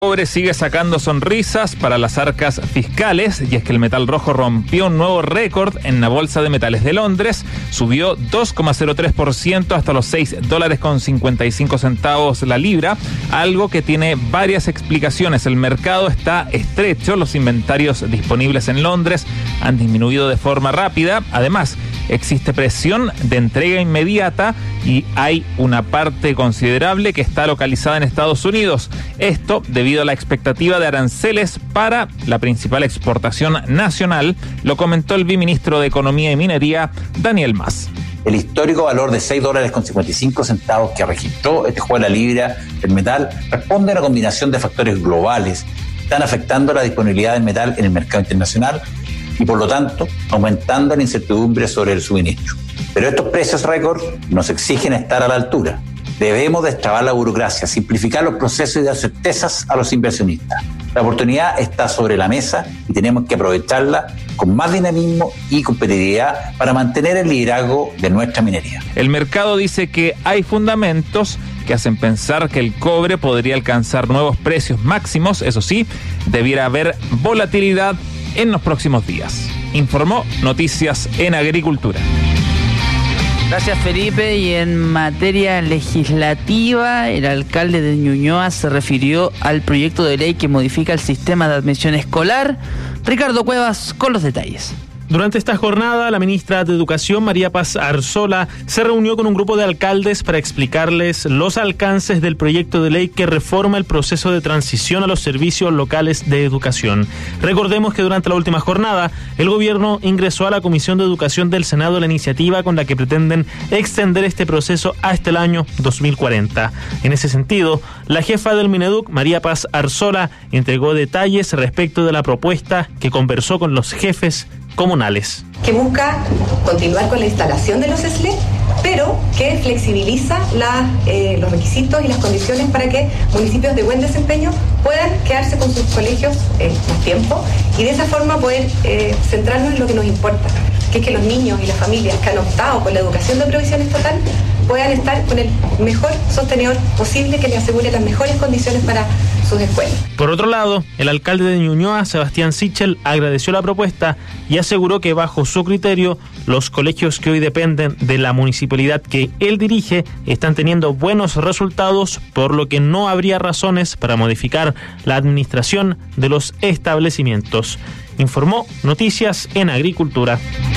Cobre sigue sacando sonrisas para las arcas fiscales, y es que el metal rojo rompió un nuevo récord en la Bolsa de Metales de Londres, subió 2,03% hasta los $6.55 la libra, algo que tiene varias explicaciones. El mercado está estrecho, los inventarios disponibles en Londres han disminuido de forma rápida, además existe presión de entrega inmediata y hay una parte considerable que está localizada en Estados Unidos. Esto debido a la expectativa de aranceles para la principal exportación nacional, lo comentó el viceministro de Economía y Minería, Daniel Mas. El histórico valor de $6.55 que registró este jueves la libra del metal responde a una combinación de factores globales que están afectando la disponibilidad del metal en el mercado internacional y, por lo tanto, aumentando la incertidumbre sobre el suministro. Pero estos precios récord nos exigen estar a la altura. Debemos destrabar la burocracia, simplificar los procesos y dar certezas a los inversionistas. La oportunidad está sobre la mesa y tenemos que aprovecharla con más dinamismo y competitividad para mantener el liderazgo de nuestra minería. El mercado dice que hay fundamentos que hacen pensar que el cobre podría alcanzar nuevos precios máximos. Eso sí, debiera haber volatilidad en los próximos días. Informó Noticias en Agricultura. Gracias, Felipe. Y en materia legislativa, el alcalde de Ñuñoa se refirió al proyecto de ley que modifica el sistema de admisión escolar. Ricardo Cuevas con los detalles. Durante esta jornada, la ministra de Educación, María Paz Arzola, se reunió con un grupo de alcaldes para explicarles los alcances del proyecto de ley que reforma el proceso de transición a los servicios locales de educación. Recordemos que durante la última jornada, el gobierno ingresó a la Comisión de Educación del Senado la iniciativa con la que pretenden extender este proceso hasta el año 2040. En ese sentido, la jefa del Mineduc, María Paz Arzola, entregó detalles respecto de la propuesta que conversó con los jefes comunales. Que busca continuar con la instalación de los SLE, pero que flexibiliza los requisitos y las condiciones para que municipios de buen desempeño puedan quedarse con sus colegios más tiempo y de esa forma poder centrarnos en lo que nos importa, que es que los niños y las familias que han optado por la educación de provisión estatal puedan estar con el mejor sostenedor posible que les asegure las mejores condiciones para sus escuelas. Por otro lado, el alcalde de Ñuñoa, Sebastián Sichel, agradeció la propuesta y aseguró que bajo su criterio, los colegios que hoy dependen de la municipalidad que él dirige están teniendo buenos resultados, por lo que no habría razones para modificar la administración de los establecimientos. Informó Noticias en Agricultura.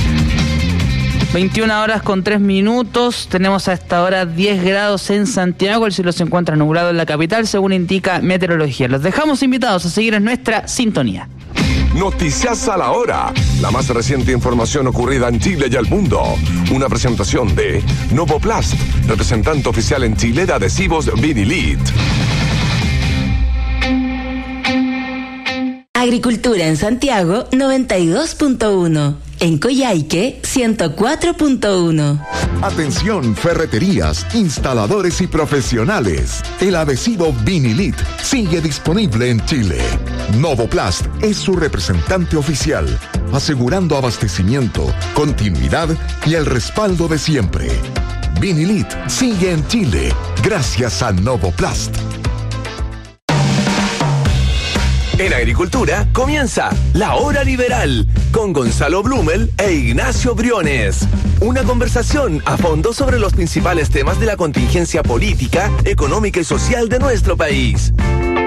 21:03. Tenemos a esta hora 10 grados en Santiago. El cielo se encuentra nublado en la capital, según indica meteorología. Los dejamos invitados a seguir en nuestra sintonía. Noticias a la hora. La más reciente información ocurrida en Chile y el mundo. Una presentación de Novoplast, representante oficial en Chile de adhesivos Vinilit. Agricultura en Santiago 92.1. En Coyhaique 104.1. Atención, ferreterías, instaladores y profesionales. El adhesivo Vinilit sigue disponible en Chile. Novoplast es su representante oficial, asegurando abastecimiento, continuidad y el respaldo de siempre. Vinilit sigue en Chile gracias a Novoplast. En Agricultura comienza La Hora Liberal con Gonzalo Blumel e Ignacio Briones. Una conversación a fondo sobre los principales temas de la contingencia política, económica y social de nuestro país.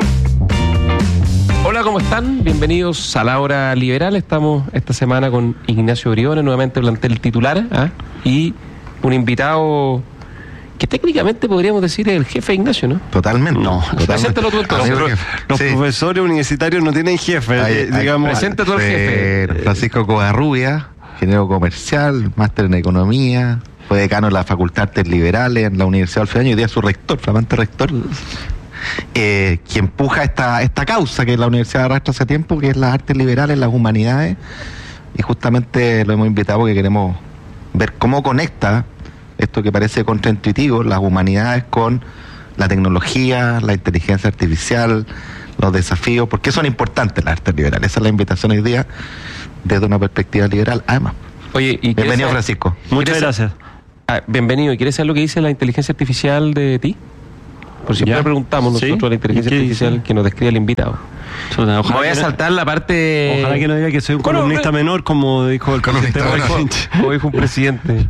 Hola, ¿cómo están? Bienvenidos a La Hora Liberal. Estamos esta semana con Ignacio Briones, nuevamente plantel titular, y un invitado que técnicamente podríamos decir es el jefe Ignacio, ¿no? Totalmente. No, preséntalo tú entonces. Los profesores universitarios no tienen jefe, digamos. Presenta tú al jefe. Francisco Covarrubia, ingeniero comercial, máster en economía, fue decano de la Facultad de Artes Liberales en la Universidad de Alfedaño y hoy día su rector, flamante rector, que empuja esta causa que la universidad arrastra hace tiempo, que es las artes liberales, las humanidades, y justamente lo hemos invitado porque queremos ver cómo conecta esto que parece contraintuitivo, las humanidades con la tecnología, la inteligencia artificial, los desafíos, porque son importantes las artes liberales. Esa es la invitación hoy día desde una perspectiva liberal, además. Oye, y bienvenido, Francisco. Muchas gracias. Bienvenido. ¿Y quieres saber lo que dice la inteligencia artificial de ti? Por siempre preguntamos nosotros a la inteligencia artificial que nos describe el invitado. Voy a saltar la parte... Ojalá que no diga que soy un columnista menor, como dijo el columnista. Como dijo un presidente.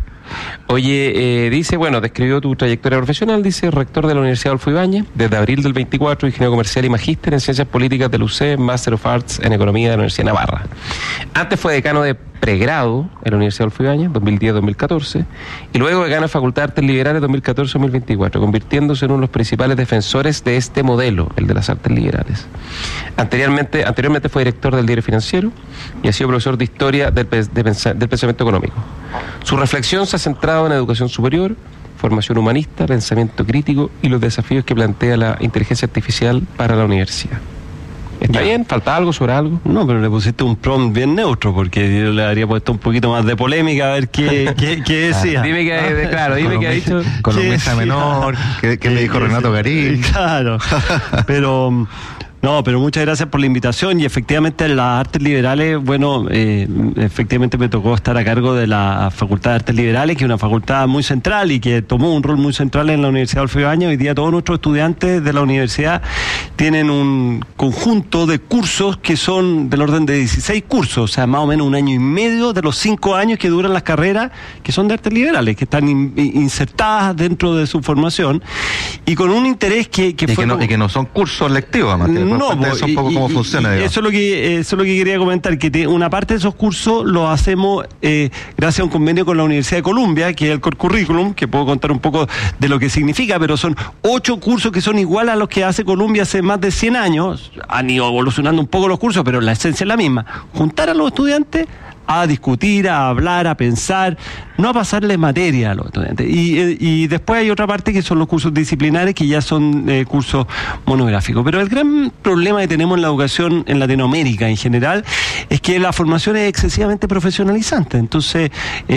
Oye, dice, bueno, describió tu trayectoria profesional, dice, rector de la Universidad Adolfo Ibáñez, desde abril del 24, ingeniero comercial y magíster en Ciencias Políticas del UCE, Master of Arts en Economía de la Universidad de Navarra. Antes fue decano de pregrado en la Universidad Adolfo Ibáñez, 2010-2014, y luego decano de Facultad de Artes Liberales 2014-2024, convirtiéndose en uno de los principales defensores de este modelo, el de las artes liberales. Anteriormente fue director del Diario Financiero y ha sido profesor de Historia del Pensamiento Económico. Su reflexión se ha centrado en educación superior, formación humanista, pensamiento crítico y los desafíos que plantea la inteligencia artificial para la universidad. ¿Está bien? ¿Falta algo sobre algo? No, pero le pusiste un prompt bien neutro, porque yo le habría puesto un poquito más de polémica a ver qué decía. Dime que ha dicho. Columnista menor, que me dijo Renato Garín. Claro, pero... No, pero muchas gracias por la invitación y efectivamente las artes liberales, bueno, efectivamente me tocó estar a cargo de la Facultad de Artes Liberales, que es una facultad muy central y que tomó un rol muy central en la Universidad Adolfo Ibáñez. Hoy día todos nuestros estudiantes de la universidad tienen un conjunto de cursos que son del orden de 16 cursos, o sea, más o menos 1 año y medio de los 5 años que duran las carreras, que son de artes liberales, que están insertadas dentro de su formación y con un interés que no son cursos lectivos, Mateo. No, eso un poco cómo funciona. Eso es lo que quería comentar, que una parte de esos cursos los hacemos gracias a un convenio con la Universidad de Columbia, que es el Core Curriculum, que puedo contar un poco de lo que significa, pero son 8 cursos que son iguales a los que hace Columbia hace más de 100 años. Han ido evolucionando un poco los cursos, pero la esencia es la misma. Juntar a los estudiantes a discutir, a hablar, a pensar, no a pasarle materia a los estudiantes. Y después hay otra parte que son los cursos disciplinares, que ya son cursos monográficos. Pero el gran problema que tenemos en la educación en Latinoamérica en general es que la formación es excesivamente profesionalizante. Entonces,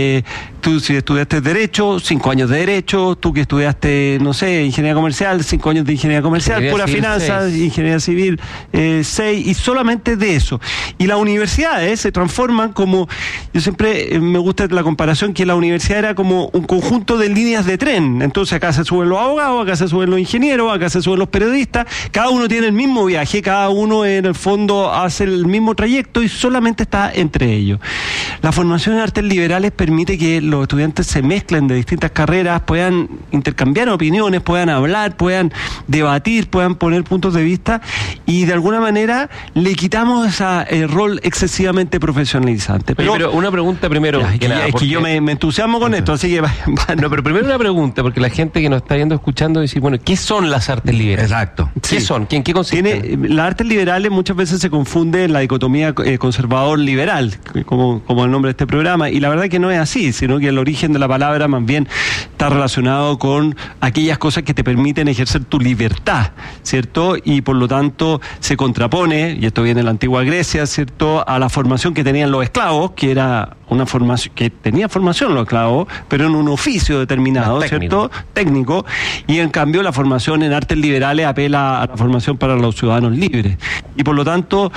tú si estudiaste Derecho, 5 años de Derecho, tú que estudiaste, no sé, Ingeniería Comercial, 5 años de Ingeniería Comercial, pura finanzas, Ingeniería Civil, 6, y solamente de eso. Y las universidades se transforman como, yo siempre me gusta la comparación, que la universidad era como un conjunto de líneas de tren. Entonces acá se suben los abogados, acá se suben los ingenieros, acá se suben los periodistas, cada uno tiene el mismo viaje, cada uno en el fondo hace el mismo trayecto y solamente está entre ellos. La formación en artes liberales permite que los estudiantes se mezclen de distintas carreras, puedan intercambiar opiniones, puedan hablar, puedan debatir, puedan poner puntos de vista, y de alguna manera le quitamos ese rol excesivamente profesionalizante. Pero una pregunta primero. Que yo me entusiasmo con esto, así que... No, pero primero una pregunta, porque la gente que nos está viendo, escuchando, dice, bueno, ¿qué son las artes liberales? Exacto. ¿Qué son? ¿En qué consisten? Las artes liberales muchas veces se confunde en la dicotomía conservador-liberal, como el nombre de este programa, y la verdad que no es así, sino que el origen de la palabra más bien está relacionado con aquellas cosas que te permiten ejercer tu libertad, ¿cierto? Y por lo tanto se contrapone, y esto viene de la antigua Grecia, ¿cierto?, a la formación que tenían los esclavos, que era una formación que tenía formación los esclavos, pero en un oficio determinado, ¿cierto?, técnico, y en cambio la formación en artes liberales apela a la formación para los ciudadanos libres, y por lo tanto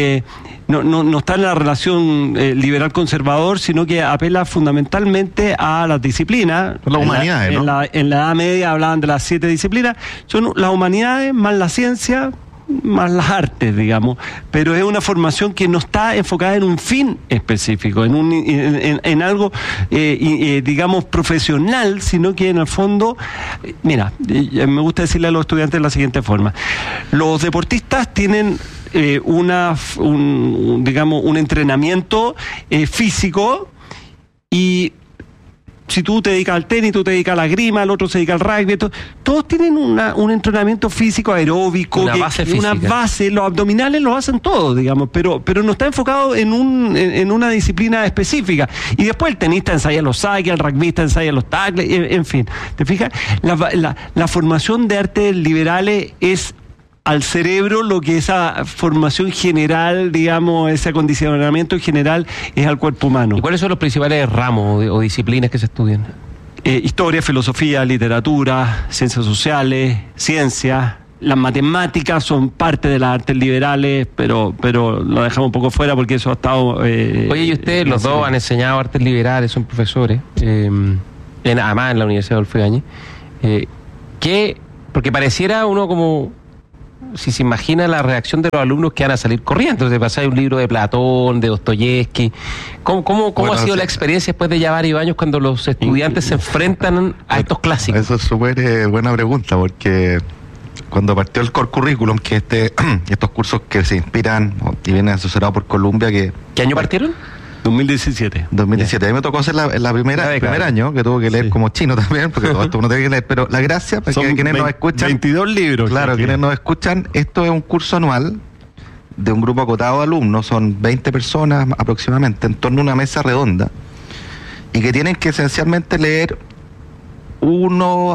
no está en la relación liberal-conservador, sino que apela fundamentalmente a las disciplinas. La humanidad, ¿no? En la Edad Media hablaban de las 7 disciplinas, son las humanidades más la ciencia más las artes, digamos, pero es una formación que no está enfocada en un fin específico, en algo, digamos, profesional, sino que en el fondo, mira, me gusta decirle a los estudiantes de la siguiente forma: los deportistas tienen un entrenamiento físico, y si tú te dedicas al tenis, tú te dedicas a la esgrima, el otro se dedica al rugby, todos tienen un entrenamiento físico aeróbico, una base, los abdominales los hacen todos, digamos, pero no está enfocado en una disciplina específica. Y después el tenista ensaya los saques, el rugbyista ensaya los tackles, en fin, ¿te fijas? La formación de artes liberales es al cerebro lo que esa formación general, digamos, ese acondicionamiento general es al cuerpo humano. ¿Y cuáles son los principales ramos o disciplinas que se estudian? Historia, filosofía, literatura, ciencias sociales, ciencia. Las matemáticas son parte de las artes liberales, pero lo dejamos un poco fuera porque eso ha estado... Oye, y ustedes los dos han enseñado artes liberales, son profesores, además en la Universidad Adolfo Ibáñez. ¿Qué porque pareciera uno como, si se imagina la reacción de los alumnos que van a salir corriendo, de pasar un libro de Platón, de Dostoyevsky. ¿Cómo ha sido la experiencia después de ya varios años cuando los estudiantes se enfrentan a estos clásicos? Eso es súper buena pregunta, porque cuando partió el Core Curriculum, que estos cursos que se inspiran y vienen asesorados por Columbia, ¿Qué año partieron? 2017. 2017. A mí me tocó hacer el primer año, que tuve que leer como chino también, porque todo esto uno tiene que leer. Pero la gracia, para que quienes nos escuchan... 22 libros. Claro, quienes nos escuchan, esto es un curso anual de un grupo acotado de alumnos, son 20 personas aproximadamente, en torno a una mesa redonda, y que tienen que esencialmente leer un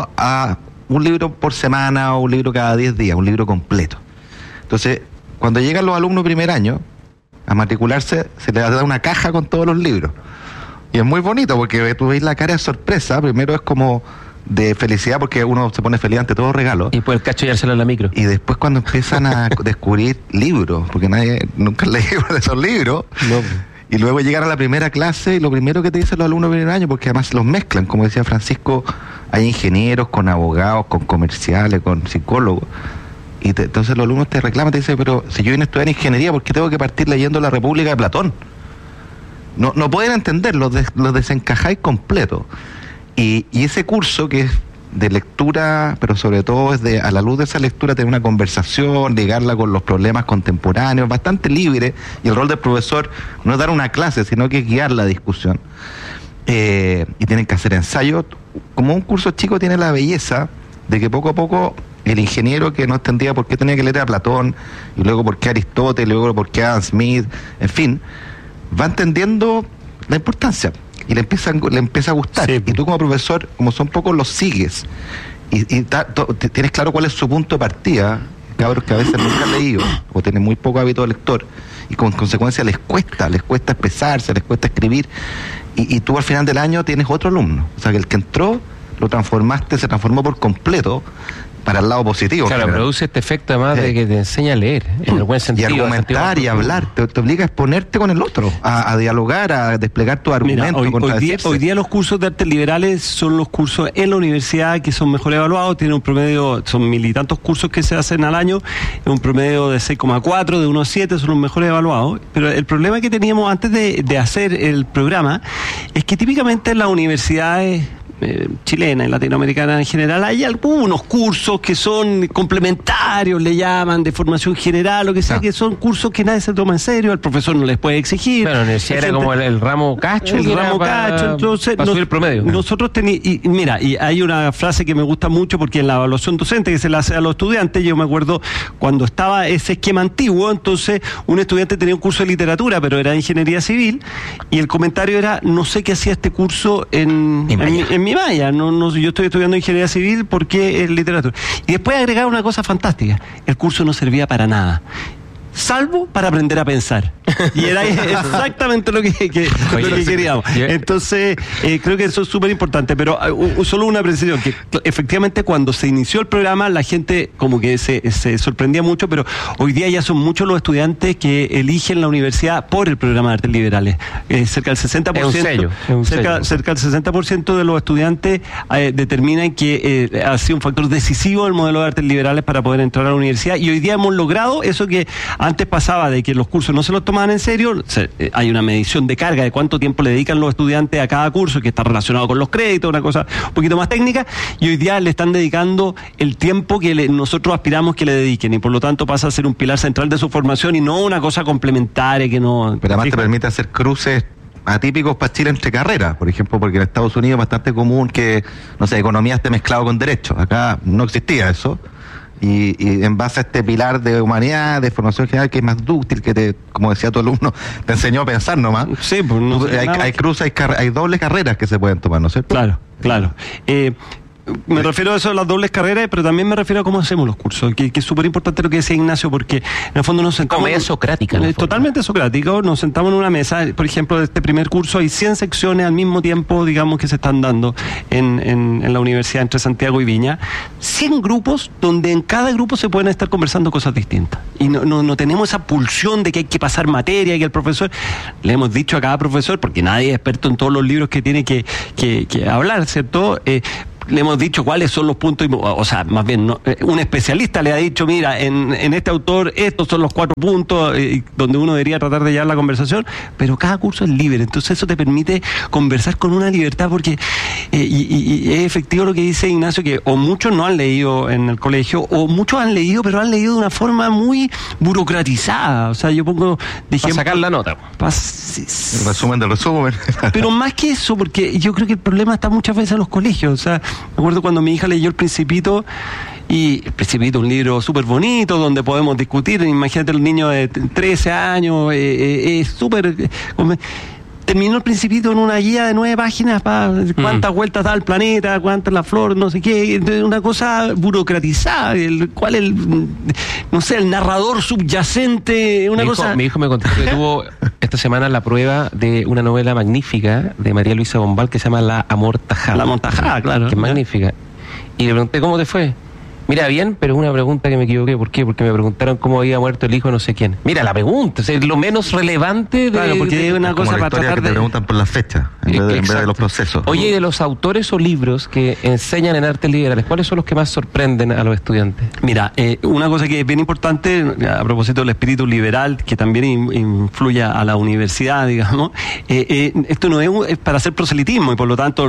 libro por semana o un libro cada 10 días, un libro completo. Entonces, cuando llegan los alumnos primer año a matricularse, se les da una caja con todos los libros. Y es muy bonito porque tú veis la cara de sorpresa. Primero es como de felicidad porque uno se pone feliz ante todo regalo. Y después el cacho llevárselo en la micro. Y después cuando empiezan a descubrir libros, porque nadie nunca leído de esos libros. No. Y luego llegan a la primera clase y lo primero que te dicen los alumnos de primer año, porque además los mezclan, como decía Francisco, hay ingenieros con abogados, con comerciales, con psicólogos. Y entonces los alumnos te reclaman, te dicen, pero si yo vine a estudiar ingeniería, ¿por qué tengo que partir leyendo La República de Platón? No pueden entender, los desencajáis completo. Y ese curso que es de lectura, pero sobre todo es a la luz de esa lectura tener una conversación, ligarla con los problemas contemporáneos, bastante libre, y el rol del profesor no es dar una clase, sino que es guiar la discusión. Y tienen que hacer ensayos. Como un curso chico tiene la belleza de que poco a poco el ingeniero que no entendía por qué tenía que leer a Platón, y luego por qué Aristóteles, y luego por qué Adam Smith, en fin, va entendiendo la importancia y le empieza a gustar. Sí. Y tú como profesor, como son pocos, los sigues y tienes claro cuál es su punto de partida. Cabros que a veces nunca han leído o tienen muy poco hábito de lector y con consecuencia les cuesta expresarse, les cuesta escribir, y tú al final del año tienes otro alumno, o sea que el que entró se transformó por completo para el lado positivo. Claro, produce este efecto además de que te enseña a leer, en el buen sentido. Y argumentar y hablar, te obliga a exponerte con el otro, a dialogar, a desplegar tu argumento. Mira, hoy día los cursos de artes liberales son los cursos en la universidad que son mejor evaluados, tienen un promedio, son 1000 y tantos cursos que se hacen al año, un promedio de 6,4, de 1,7, son los mejores evaluados. Pero el problema que teníamos antes de hacer el programa es que típicamente en las universidades chilena y latinoamericana en general hay algunos cursos que son complementarios, le llaman, de formación general, lo que sea, que son cursos que nadie se toma en serio, el profesor no les puede exigir. Claro, era como el ramo cacho. El ramo cacho, entonces para subir el promedio. Nosotros y hay una frase que me gusta mucho porque en la evaluación docente que se le hace a los estudiantes, yo me acuerdo cuando estaba ese esquema antiguo, entonces un estudiante tenía un curso de literatura, pero era de ingeniería civil, y el comentario era, no sé qué hacía este curso en mi malla, yo estoy estudiando ingeniería civil porque es literatura. Y después agregar una cosa fantástica, el curso no servía para nada, salvo para aprender a pensar. Y era exactamente lo que queríamos. Entonces, creo que eso es súper importante, pero solo una precisión, que efectivamente cuando se inició el programa la gente como que se sorprendía mucho, pero hoy día ya son muchos los estudiantes que eligen la universidad por el programa de artes liberales. Cerca del 60%. Cerca del 60% de los estudiantes determinan que ha sido un factor decisivo el modelo de artes liberales para poder entrar a la universidad, y hoy día hemos logrado eso que antes pasaba de que los cursos no se los tomaban en serio. Hay una medición de carga de cuánto tiempo le dedican los estudiantes a cada curso, que está relacionado con los créditos, una cosa un poquito más técnica, y hoy día le están dedicando el tiempo que nosotros aspiramos que le dediquen, y por lo tanto pasa a ser un pilar central de su formación y no una cosa complementaria que no... Pero además te permite hacer cruces atípicos para Chile entre carreras, por ejemplo, porque en Estados Unidos es bastante común que, no sé, economía esté mezclado con derecho. Acá no existía eso. Y en base a este pilar de humanidad, de formación general, que es más dúctil, que como decía tu alumno, te enseñó a pensar nomás. Sí, pues no hay cruces, hay dobles carreras que se pueden tomar, ¿no es cierto? Claro. Me refiero a eso de las dobles carreras, pero también me refiero a cómo hacemos los cursos, que es súper importante lo que decía Ignacio, porque en el fondo nos sentamos... Comedia socrática. Totalmente socrático, nos sentamos en una mesa, por ejemplo, de este primer curso hay 100 secciones al mismo tiempo, digamos, que se están dando en la universidad entre Santiago y Viña, 100 grupos donde en cada grupo se pueden estar conversando cosas distintas, y no tenemos esa pulsión de que hay que pasar materia, que el profesor, le hemos dicho a cada profesor, porque nadie es experto en todos los libros que tiene que hablar, ¿cierto?, le hemos dicho cuáles son los puntos, o sea, más bien, no, un especialista le ha dicho, mira, en este autor estos son los 4 puntos donde uno debería tratar de llevar la conversación, pero cada curso es libre, entonces eso te permite conversar con una libertad, porque y es efectivo lo que dice Ignacio, que o muchos no han leído en el colegio, o muchos han leído, pero han leído de una forma muy burocratizada. O sea, yo pongo de ejemplo, para sacar la nota. El resumen del resumen. Pero más que eso, porque yo creo que el problema está muchas veces en los colegios. O sea, me acuerdo cuando mi hija leyó El Principito, y El Principito, un libro súper bonito donde podemos discutir. Imagínate, el niño de 13 años, es súper... Terminó El Principito en una guía de 9 páginas para cuántas vueltas da el planeta, cuántas la flor, no sé qué, una cosa burocratizada, el narrador subyacente, una cosa... Mi hijo me contó que tuvo esta semana la prueba de una novela magnífica de María Luisa Bombal que se llama La Amortajada. La Amortajada, claro. Que es magnífica. Y le pregunté, ¿cómo te fue? Mira, bien, pero es una pregunta que me equivoqué. ¿Por qué? Porque me preguntaron cómo había muerto el hijo de no sé quién. Mira, la pregunta, es lo menos relevante de... Claro, porque es una cosa para tratar de... te preguntan por la fecha, en vez de los procesos. Oye, y de los autores o libros que enseñan en artes liberales, ¿cuáles son los que más sorprenden a los estudiantes? Mira, una cosa que es bien importante, a propósito del espíritu liberal, que también influye a la universidad, digamos, esto no es para hacer proselitismo, y por lo tanto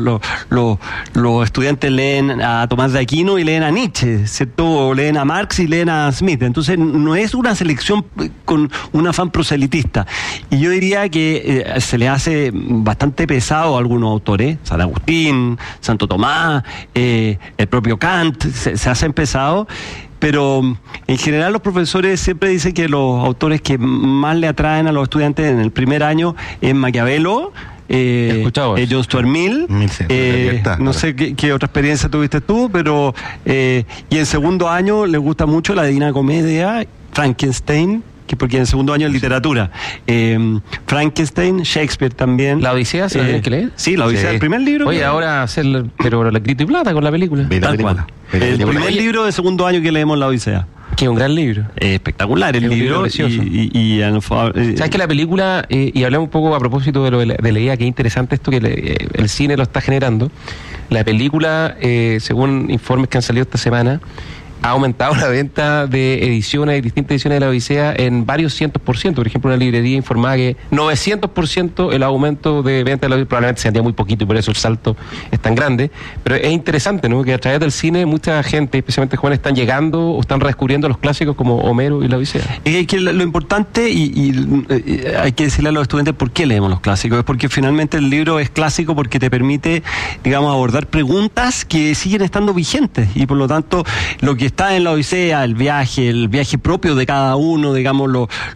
los estudiantes leen a Tomás de Aquino y leen a Nietzsche, ¿cierto? O leen a Marx y leen a Smith. Entonces no es una selección con un afán proselitista. Y yo diría que se le hace bastante pesado a algunos autores, San Agustín, Santo Tomás, el propio Kant, se hacen pesados. Pero en general los profesores siempre dicen que los autores que más le atraen a los estudiantes en el primer año es Maquiavelo, John Stuart Mill, no sé qué otra experiencia tuviste tú, pero y en segundo año les gusta mucho la Divina Comedia, Frankenstein, porque en segundo año es literatura, Frankenstein, Shakespeare también. ¿La Odisea se la tienen que leer? Sí, la Odisea, el primer libro. Oye, ahora hacer, pero la Grito y Plata con la película. Tal cual. El primer libro de segundo año que leemos, la Odisea. Que es un gran libro. Espectacular el libro. Precioso. ¿Sabes que la película, y hablamos un poco a propósito de lo de la idea, que es interesante esto, que el cine lo está generando? La película, según informes que han salido esta semana, ha aumentado la venta de ediciones, distintas ediciones de la Odisea en varios cientos por ciento. Por ejemplo, una librería informaba que 900% el aumento de venta de la Odisea, probablemente se sentía muy poquito y por eso el salto es tan grande. Pero es interesante, ¿no? Que a través del cine mucha gente, especialmente jóvenes, están llegando o están redescubriendo los clásicos como Homero y la Odisea. Es que lo importante, y hay que decirle a los estudiantes por qué leemos los clásicos, es porque finalmente el libro es clásico porque te permite, digamos, abordar preguntas que siguen estando vigentes, y por lo tanto lo que está en la Odisea, el viaje propio de cada uno, digamos,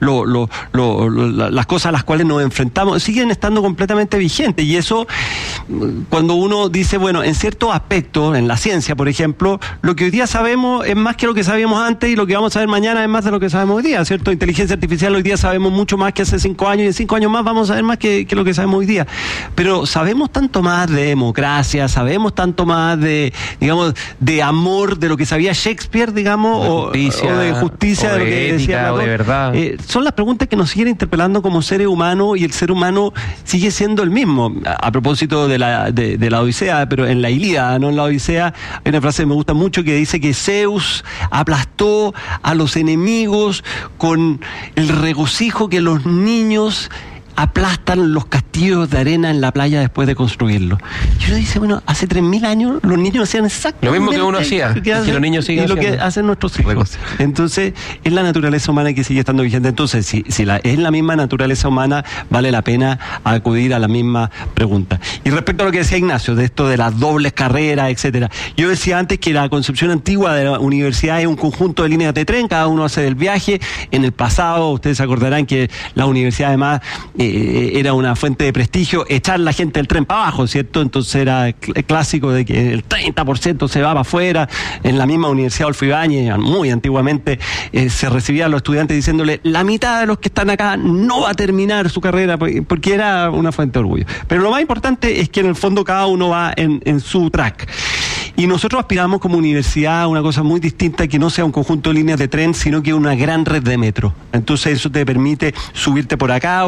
las cosas a las cuales nos enfrentamos, siguen estando completamente vigentes. Y eso, cuando uno dice, bueno, en ciertos aspectos, en la ciencia, por ejemplo, lo que hoy día sabemos es más que lo que sabíamos antes, y lo que vamos a saber mañana es más de lo que sabemos hoy día, ¿cierto? Inteligencia artificial, hoy día sabemos mucho más que hace 5 años, y en 5 años más vamos a saber más que lo que sabemos hoy día. Pero sabemos tanto más de democracia, sabemos tanto más de, digamos, de amor, de lo que sabía Shakespeare, digamos, o de justicia, de lo que decía, o de verdad. Son las preguntas que nos siguen interpelando como seres humanos, y el ser humano sigue siendo el mismo. A propósito de la Odisea, pero en la Ilíada, no en la Odisea, hay una frase que me gusta mucho que dice que Zeus aplastó a los enemigos con el regocijo que los niños aplastan los castillos de arena en la playa después de construirlo. Y uno dice, bueno, hace 3.000 años los niños hacían exactamente lo mismo que uno hacía, que los niños siguen haciendo. Y lo que hacen nuestros hijos. Entonces, es la naturaleza humana que sigue estando vigente. Entonces, si es la misma naturaleza humana, vale la pena acudir a la misma pregunta. Y respecto a lo que decía Ignacio, de esto de las dobles carreras, etcétera, yo decía antes que la concepción antigua de la universidad es un conjunto de líneas de tren, cada uno hace el viaje. En el pasado, ustedes se acordarán que la universidad además era una fuente de prestigio echar la gente del tren para abajo, ¿cierto? Entonces era clásico de que el 30% se va para afuera. En la misma Universidad Adolfo Ibáñez, muy antiguamente, se recibía a los estudiantes diciéndole, la mitad de los que están acá no va a terminar su carrera, porque era una fuente de orgullo. Pero lo más importante es que en el fondo cada uno va en su track. Y nosotros aspiramos como universidad a una cosa muy distinta, que no sea un conjunto de líneas de tren, sino que una gran red de metro. Entonces eso te permite subirte por acá o subirte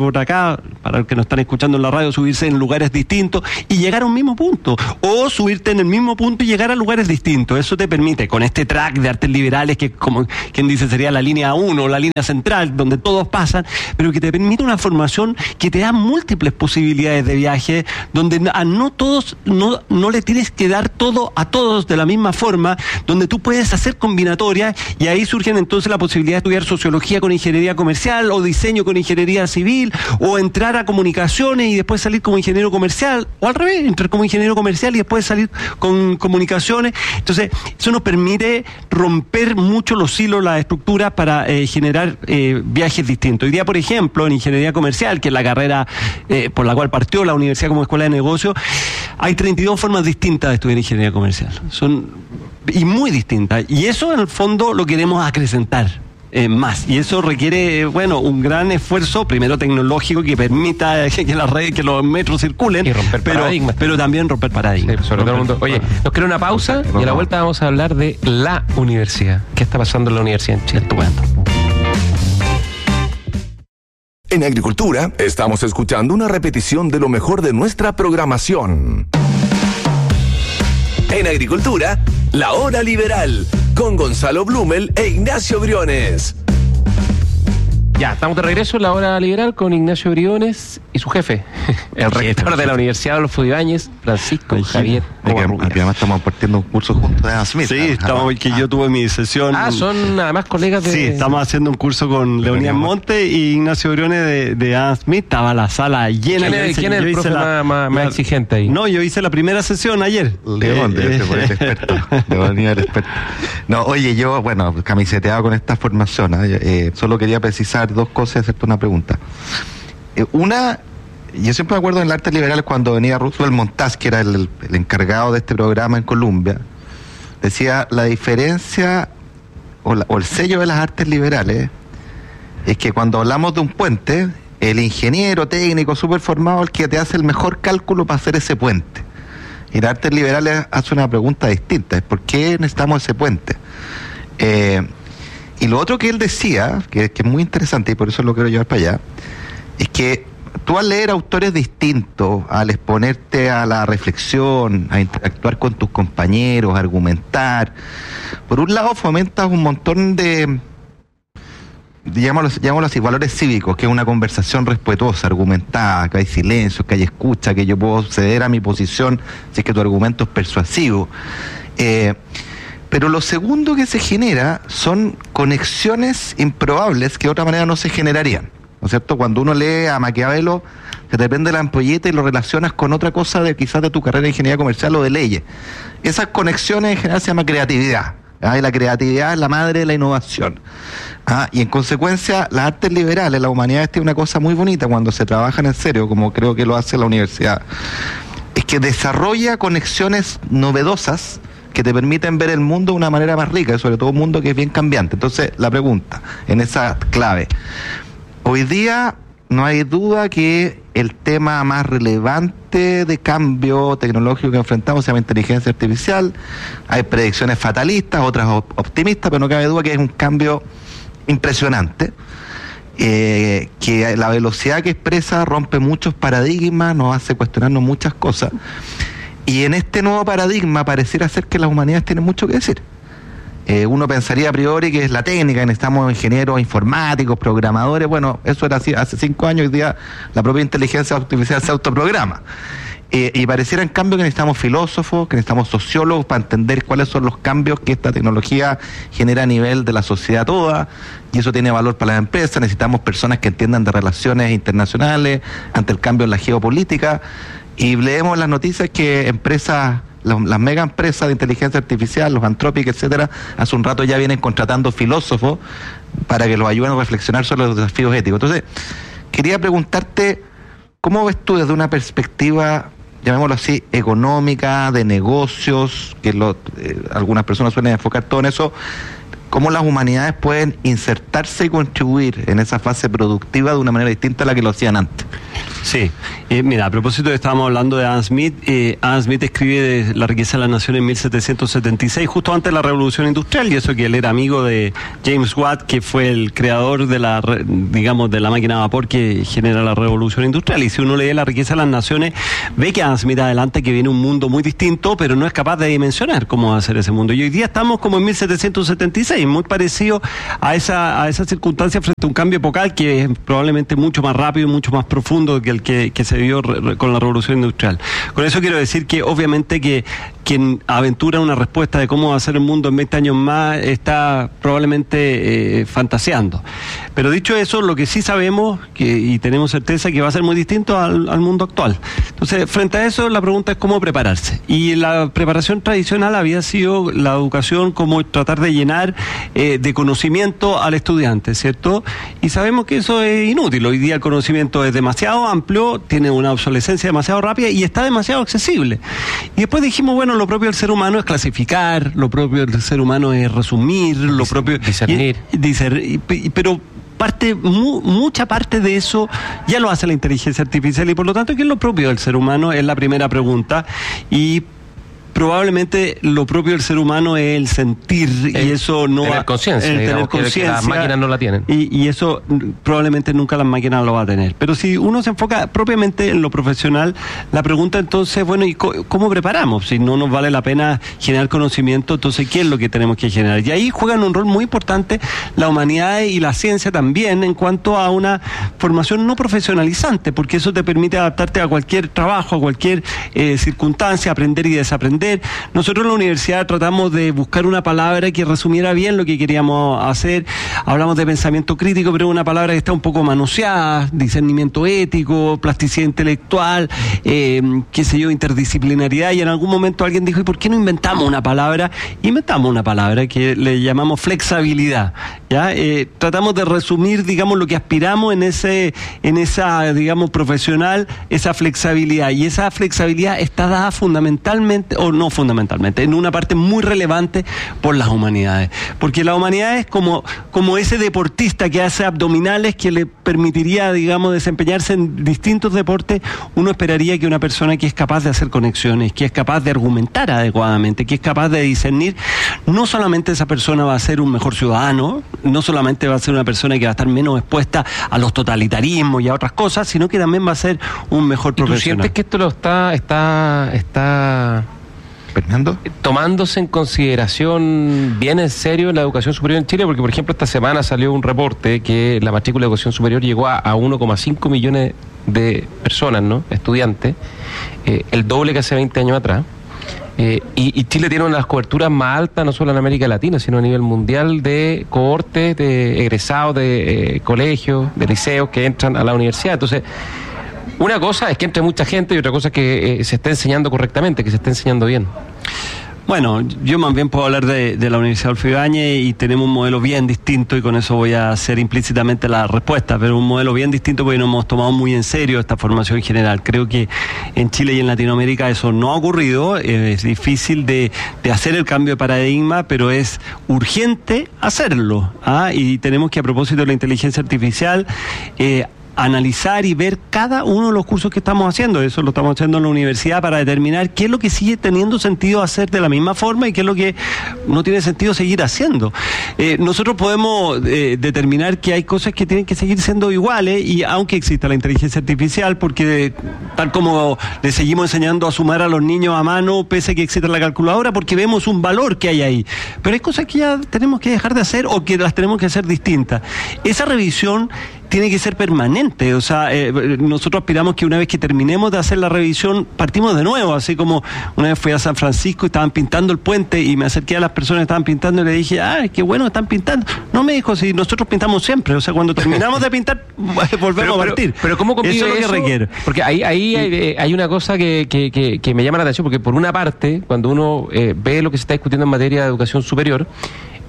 por acá, para los que nos están escuchando en la radio, subirse en lugares distintos y llegar a un mismo punto, o subirte en el mismo punto y llegar a lugares distintos. Eso te permite, con este track de artes liberales, que como quien dice sería la línea 1, la línea central, donde todos pasan, pero que te permite una formación que te da múltiples posibilidades de viaje, donde a no todos, no le tienes que dar todo a todos de la misma forma, donde tú puedes hacer combinatorias, y ahí surgen entonces la posibilidad de estudiar sociología con ingeniería comercial, o diseño con ingeniería civil, o entrar a comunicaciones y después salir como ingeniero comercial, o al revés, entrar como ingeniero comercial y después salir con comunicaciones. Entonces, eso nos permite romper mucho los hilos, las estructuras, para generar viajes distintos. Hoy día, por ejemplo, en ingeniería comercial, que es la carrera por la cual partió la universidad como escuela de negocios, hay 32 formas distintas de estudiar ingeniería comercial. Y muy distintas. Y eso, en el fondo, lo queremos acrecentar más. Y eso requiere, un gran esfuerzo, primero tecnológico, que permita que las redes, que los metros circulen. Y romper paradigmas. Pero también romper paradigmas. Sí, sobre todo el mundo. Oye, nos queda una pausa y a la vuelta vamos a hablar de la universidad. ¿Qué está pasando en la universidad en Chile? Estupendo. En Agricultura estamos escuchando una repetición de lo mejor de nuestra programación. En Agricultura, La Hora Liberal, con Gonzalo Blumel e Ignacio Briones. Ya, estamos de regreso en La Hora Liberal con Ignacio Briones y su jefe, el rector de la Universidad Adolfo Ibáñez, Francisco Javier Covarrubias. Además estamos partiendo un curso junto de Adam Smith. Sí, yo tuve mi sesión. Son además colegas de... Sí, estamos haciendo un curso con Leonidas Monte y Ignacio Briones de Adam Smith. Estaba la sala llena. ¿Quién es el profe más exigente ahí? No, yo hice la primera sesión ayer. León, debe ser el experto. León, el experto. No, oye, yo, camiseteado con esta formación, solo quería precisar dos cosas y hacerte una pregunta. Una, yo siempre me acuerdo en el Artes Liberales cuando venía Roosevelt Montaz, que era el encargado de este programa en Colombia, decía, la diferencia o el sello de las artes liberales es que cuando hablamos de un puente, el ingeniero técnico súper formado es el que te hace el mejor cálculo para hacer ese puente. Y las artes liberales hace una pregunta distinta, es ¿por qué necesitamos ese puente? Y lo otro que él decía, que es muy interesante y por eso lo quiero llevar para allá, es que tú al leer autores distintos, al exponerte a la reflexión, a interactuar con tus compañeros, a argumentar, por un lado fomentas un montón de, llamémoslo así, valores cívicos, que es una conversación respetuosa, argumentada, que hay silencio, que hay escucha, que yo puedo ceder a mi posición si es que tu argumento es persuasivo. Pero lo segundo que se genera son conexiones improbables que de otra manera no se generarían, ¿no es cierto? Cuando uno lee a Maquiavelo, se te prende la ampolleta y lo relacionas con otra cosa quizás de tu carrera de ingeniería comercial o de leyes. Esas conexiones en general se llama creatividad. Y la creatividad es la madre de la innovación. Y en consecuencia, las artes liberales, la humanidad tiene una cosa muy bonita cuando se trabajan en serio, como creo que lo hace la universidad, es que desarrolla conexiones novedosas que te permiten ver el mundo de una manera más rica, y sobre todo un mundo que es bien cambiante. Entonces, la pregunta, en esa clave, hoy día no hay duda que el tema más relevante de cambio tecnológico que enfrentamos se llama inteligencia artificial. Hay predicciones fatalistas, otras optimistas, pero no cabe duda que es un cambio impresionante, que la velocidad que expresa rompe muchos paradigmas, nos hace cuestionarnos muchas cosas. Y en este nuevo paradigma pareciera ser que las humanidades tienen mucho que decir. Uno pensaría a priori que es la técnica, que necesitamos ingenieros informáticos, programadores. Bueno, eso era así hace 5 años, hoy día la propia inteligencia artificial se autoprograma. Y pareciera en cambio que necesitamos filósofos, que necesitamos sociólogos para entender cuáles son los cambios que esta tecnología genera a nivel de la sociedad toda, y eso tiene valor para las empresas. Necesitamos personas que entiendan de relaciones internacionales ante el cambio en la geopolítica. Y leemos las noticias que empresas, las mega empresas de inteligencia artificial, los Anthropic, etcétera, hace un rato ya vienen contratando filósofos para que los ayuden a reflexionar sobre los desafíos éticos. Entonces, quería preguntarte, ¿cómo ves tú desde una perspectiva, llamémoslo así, económica, de negocios, que algunas personas suelen enfocar todo en eso? cómo las humanidades pueden insertarse y contribuir en esa fase productiva de una manera distinta a la que lo hacían antes. Sí, mira, a propósito estábamos hablando de Adam Smith. Adam Smith escribe de La riqueza de las naciones en 1776, justo antes de la Revolución Industrial, y eso que él era amigo de James Watt, que fue el creador de la máquina a vapor que genera la Revolución Industrial. Y si uno lee La riqueza de las naciones, ve que Adam Smith adelante que viene un mundo muy distinto, pero no es capaz de dimensionar cómo va a ser ese mundo. Y hoy día estamos como en 1776, muy parecido a esa circunstancia frente a un cambio epocal que es probablemente mucho más rápido, mucho más profundo que el que se vio con la Revolución Industrial. Con eso quiero decir que obviamente que quien aventura una respuesta de cómo va a ser el mundo en 20 años más está probablemente fantaseando. Pero dicho eso, lo que sí sabemos y tenemos certeza que va a ser muy distinto al mundo actual. Entonces, frente a eso, la pregunta es cómo prepararse. Y la preparación tradicional había sido la educación como tratar de llenar de conocimiento al estudiante, ¿cierto? Y sabemos que eso es inútil. Hoy día el conocimiento es demasiado amplio, tiene una obsolescencia demasiado rápida y está demasiado accesible. Y después dijimos, bueno, lo propio del ser humano es clasificar, lo propio del ser humano es resumir, lo propio... Discernir. Pero mucha parte de eso ya lo hace la inteligencia artificial y por lo tanto, ¿qué es lo propio del ser humano? Es la primera pregunta. Y probablemente lo propio del ser humano es el sentir y eso no tener conciencia, tener conciencia, las máquinas no la tienen y eso probablemente nunca las máquinas lo va a tener. Pero si uno se enfoca propiamente en lo profesional, la pregunta entonces, bueno, ¿y cómo preparamos? Si no nos vale la pena generar conocimiento, entonces ¿qué es lo que tenemos que generar? Y ahí juegan un rol muy importante la humanidad y la ciencia también en cuanto a una formación no profesionalizante, porque eso te permite adaptarte a cualquier trabajo, a cualquier circunstancia, aprender y desaprender. Nosotros en la universidad tratamos de buscar una palabra que resumiera bien lo que queríamos hacer. Hablamos de pensamiento crítico, pero es una palabra que está un poco manoseada, discernimiento ético, plasticidad intelectual, interdisciplinaridad, y en algún momento alguien dijo, ¿y por qué no inventamos una palabra? Inventamos una palabra que le llamamos flexibilidad, ¿ya? Tratamos de resumir, digamos, lo que aspiramos en esa, digamos, profesional, esa flexibilidad, y esa flexibilidad está dada fundamentalmente, o no fundamentalmente, en una parte muy relevante por las humanidades, porque la humanidad es como ese deportista que hace abdominales que le permitiría, digamos, desempeñarse en distintos deportes. Uno esperaría que una persona que es capaz de hacer conexiones, que es capaz de argumentar adecuadamente, que es capaz de discernir, no solamente esa persona va a ser un mejor ciudadano, no solamente va a ser una persona que va a estar menos expuesta a los totalitarismos y a otras cosas, sino que también va a ser un mejor profesional. ¿Tú sientes que esto lo está Fernando, tomándose en consideración bien en serio en la educación superior en Chile? Porque, por ejemplo, esta semana salió un reporte que la matrícula de educación superior llegó a 1,5 millones de personas, ¿no? Estudiantes, el doble que hace 20 años atrás. Y Chile tiene una de las coberturas más altas, no solo en América Latina, sino a nivel mundial, de cohortes de egresados de colegios, de liceos que entran a la universidad. Entonces, una cosa es que entre mucha gente y otra cosa es que se esté enseñando correctamente, que se esté enseñando bien. Bueno, yo más bien puedo hablar de la Universidad Adolfo Ibáñez y tenemos un modelo bien distinto, y con eso voy a hacer implícitamente la respuesta, pero un modelo bien distinto porque nos hemos tomado muy en serio esta formación general. Creo que en Chile y en Latinoamérica eso no ha ocurrido, es difícil de hacer el cambio de paradigma, pero es urgente hacerlo, y tenemos que, a propósito de la inteligencia artificial, analizar y ver cada uno de los cursos que estamos haciendo. Eso lo estamos haciendo en la universidad para determinar qué es lo que sigue teniendo sentido hacer de la misma forma y qué es lo que no tiene sentido seguir haciendo. Nosotros podemos determinar que hay cosas que tienen que seguir siendo iguales, y aunque exista la inteligencia artificial, porque tal como le seguimos enseñando a sumar a los niños a mano pese a que exista la calculadora, porque vemos un valor que hay ahí, pero hay cosas que ya tenemos que dejar de hacer o que las tenemos que hacer distintas. Esa revisión tiene que ser permanente, o sea, nosotros aspiramos que una vez que terminemos de hacer la revisión, partimos de nuevo, así como una vez fui a San Francisco y estaban pintando el puente y me acerqué a las personas que estaban pintando y le dije, qué bueno, están pintando. No, me dijo, si nosotros pintamos siempre, o sea, cuando terminamos de pintar, volvemos a partir. Pero ¿cómo convive eso? Es lo que requiere. Porque ahí hay una cosa que me llama la atención, porque por una parte, cuando uno ve lo que se está discutiendo en materia de educación superior,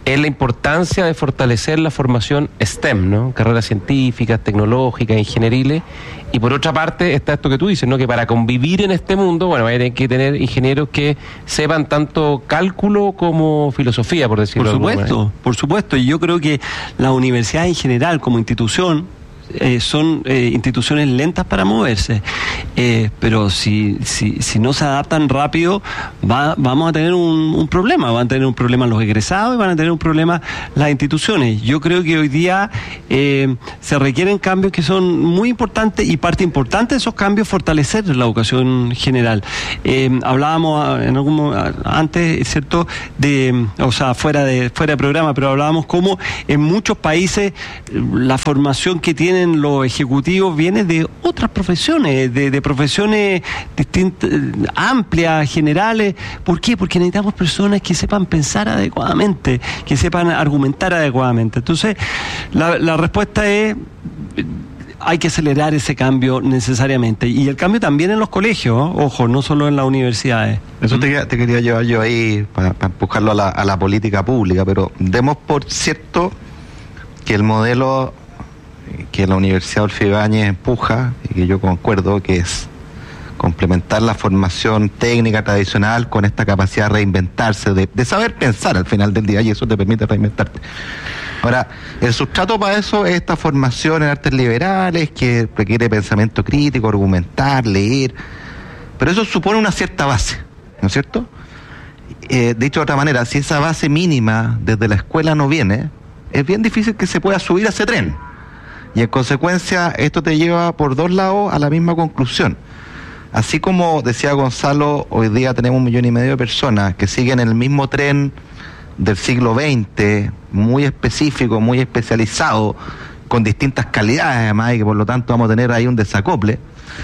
es la importancia de fortalecer la formación STEM, ¿no? Carreras científicas, tecnológicas, ingenieriles. Y por otra parte está esto que tú dices, ¿no? Que para convivir en este mundo, bueno, hay que tener ingenieros que sepan tanto cálculo como filosofía, por decirlo de alguna manera. Por supuesto. Y yo creo que la universidad en general, como institución, son instituciones lentas para moverse, pero si no se adaptan rápido vamos a tener un problema. Van a tener un problema los egresados y van a tener un problema las instituciones. Yo creo que hoy día se requieren cambios que son muy importantes, y parte importante de esos cambios fortalecer la educación general. Hablábamos antes, ¿cierto? Fuera de programa, pero hablábamos cómo en muchos países la formación que tienen los ejecutivos viene de otras profesiones, de profesiones distintas, amplias, generales. ¿Por qué? Porque necesitamos personas que sepan pensar adecuadamente, que sepan argumentar adecuadamente. Entonces, la respuesta es: hay que acelerar ese cambio necesariamente. Y el cambio también en los colegios, ojo, no solo en las universidades. Eso te quería llevar yo ahí para empujarlo a la política pública, pero demos por cierto que el modelo que la Universidad Adolfo Ibáñez empuja, y que yo concuerdo, que es complementar la formación técnica tradicional con esta capacidad de reinventarse, de saber pensar al final del día, y eso te permite reinventarte. Ahora, el sustrato para eso es esta formación en artes liberales, que requiere pensamiento crítico, argumentar, leer, pero eso supone una cierta base, ¿no es cierto? Dicho de otra manera, si esa base mínima desde la escuela no viene, es bien difícil que se pueda subir a ese tren. Y en consecuencia, esto te lleva por dos lados a la misma conclusión. Así como decía Gonzalo, hoy día tenemos 1,5 millones de personas que siguen el mismo tren del siglo XX, muy específico, muy especializado, con distintas calidades además, y que por lo tanto vamos a tener ahí un desacople.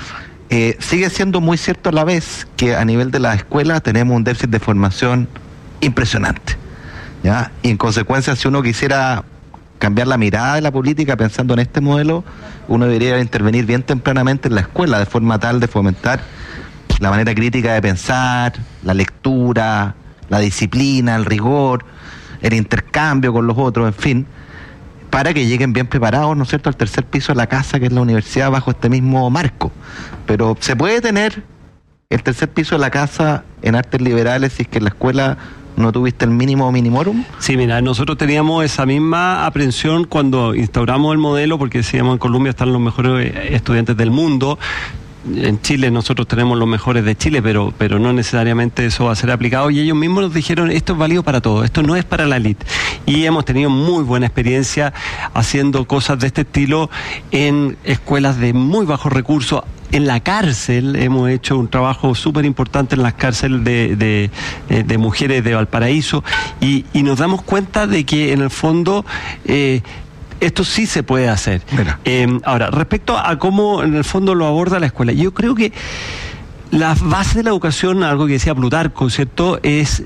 Sigue siendo muy cierto a la vez que a nivel de la escuela tenemos un déficit de formación impresionante, ¿ya? Y en consecuencia, si uno quisiera cambiar la mirada de la política pensando en este modelo, uno debería intervenir bien tempranamente en la escuela, de forma tal de fomentar la manera crítica de pensar, la lectura, la disciplina, el rigor, el intercambio con los otros, en fin, para que lleguen bien preparados, ¿no es cierto?, al tercer piso de la casa, que es la universidad, bajo este mismo marco. Pero se puede tener el tercer piso de la casa en artes liberales si es que en la escuela ¿no tuviste el mínimo minimorum? Sí, mira, nosotros teníamos esa misma aprensión cuando instauramos el modelo, porque decíamos en Colombia están los mejores estudiantes del mundo. En Chile nosotros tenemos los mejores de Chile, pero no necesariamente eso va a ser aplicado, y ellos mismos nos dijeron: esto es válido para todos, esto no es para la élite. Y hemos tenido muy buena experiencia haciendo cosas de este estilo en escuelas de muy bajos recursos. En la cárcel hemos hecho un trabajo súper importante en las cárceles de mujeres de Valparaíso, y nos damos cuenta de que en el fondo esto sí se puede hacer. Ahora, respecto a cómo en el fondo lo aborda la escuela, yo creo que la base de la educación, algo que decía Plutarco, ¿cierto?, es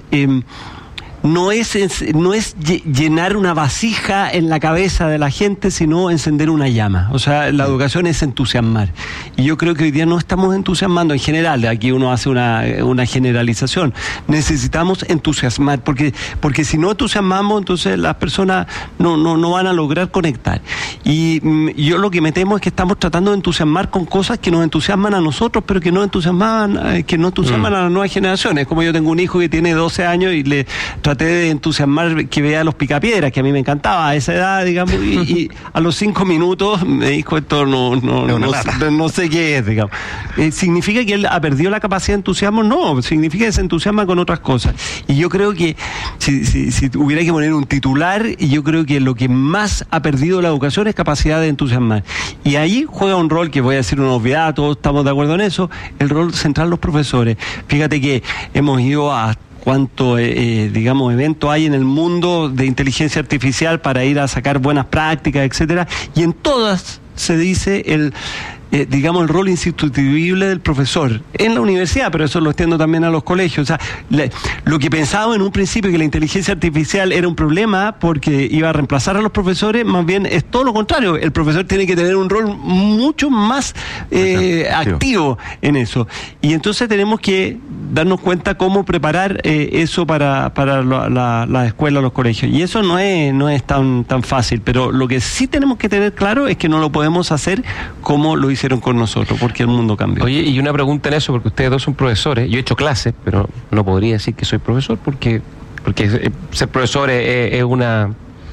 no es llenar una vasija en la cabeza de la gente, sino encender una llama. O sea, la educación es entusiasmar. Y yo creo que hoy día no estamos entusiasmando en general. Aquí uno hace una generalización. Necesitamos entusiasmar, porque si no entusiasmamos, entonces las personas no van a lograr conectar. Y yo lo que me temo es que estamos tratando de entusiasmar con cosas que nos entusiasman a nosotros, pero que no entusiasman a las nuevas generaciones. Como yo tengo un hijo que tiene 12 años y le traté de entusiasmar que vea los Picapiedras, que a mí me encantaba a esa edad, digamos, y a los 5 minutos me dijo: esto no sé qué es, digamos. ¿Significa que él ha perdido la capacidad de entusiasmo? No, significa que se entusiasma con otras cosas. Y yo creo que si hubiera que poner un titular, yo creo que lo que más ha perdido la educación es capacidad de entusiasmar. Y ahí juega un rol, que voy a decir una obviedad, todos estamos de acuerdo en eso, el rol central de los profesores. Fíjate que hemos ido a cuánto, eventos hay en el mundo de inteligencia artificial para ir a sacar buenas prácticas, etcétera, y en todas se dice digamos, el rol insustituible del profesor en la universidad, pero eso lo extiendo también a los colegios. O sea, lo que pensábamos en un principio que la inteligencia artificial era un problema porque iba a reemplazar a los profesores, más bien es todo lo contrario. El profesor tiene que tener un rol mucho más activo en eso. Y entonces tenemos que darnos cuenta cómo preparar eso para la escuela, los colegios. Y eso no es tan fácil, pero lo que sí tenemos que tener claro es que no lo podemos hacer como lo hicieron con nosotros, porque el mundo cambió. Oye, y una pregunta en eso, porque ustedes dos son profesores. Yo he hecho clases, pero no podría decir que soy profesor, porque ser profesor es una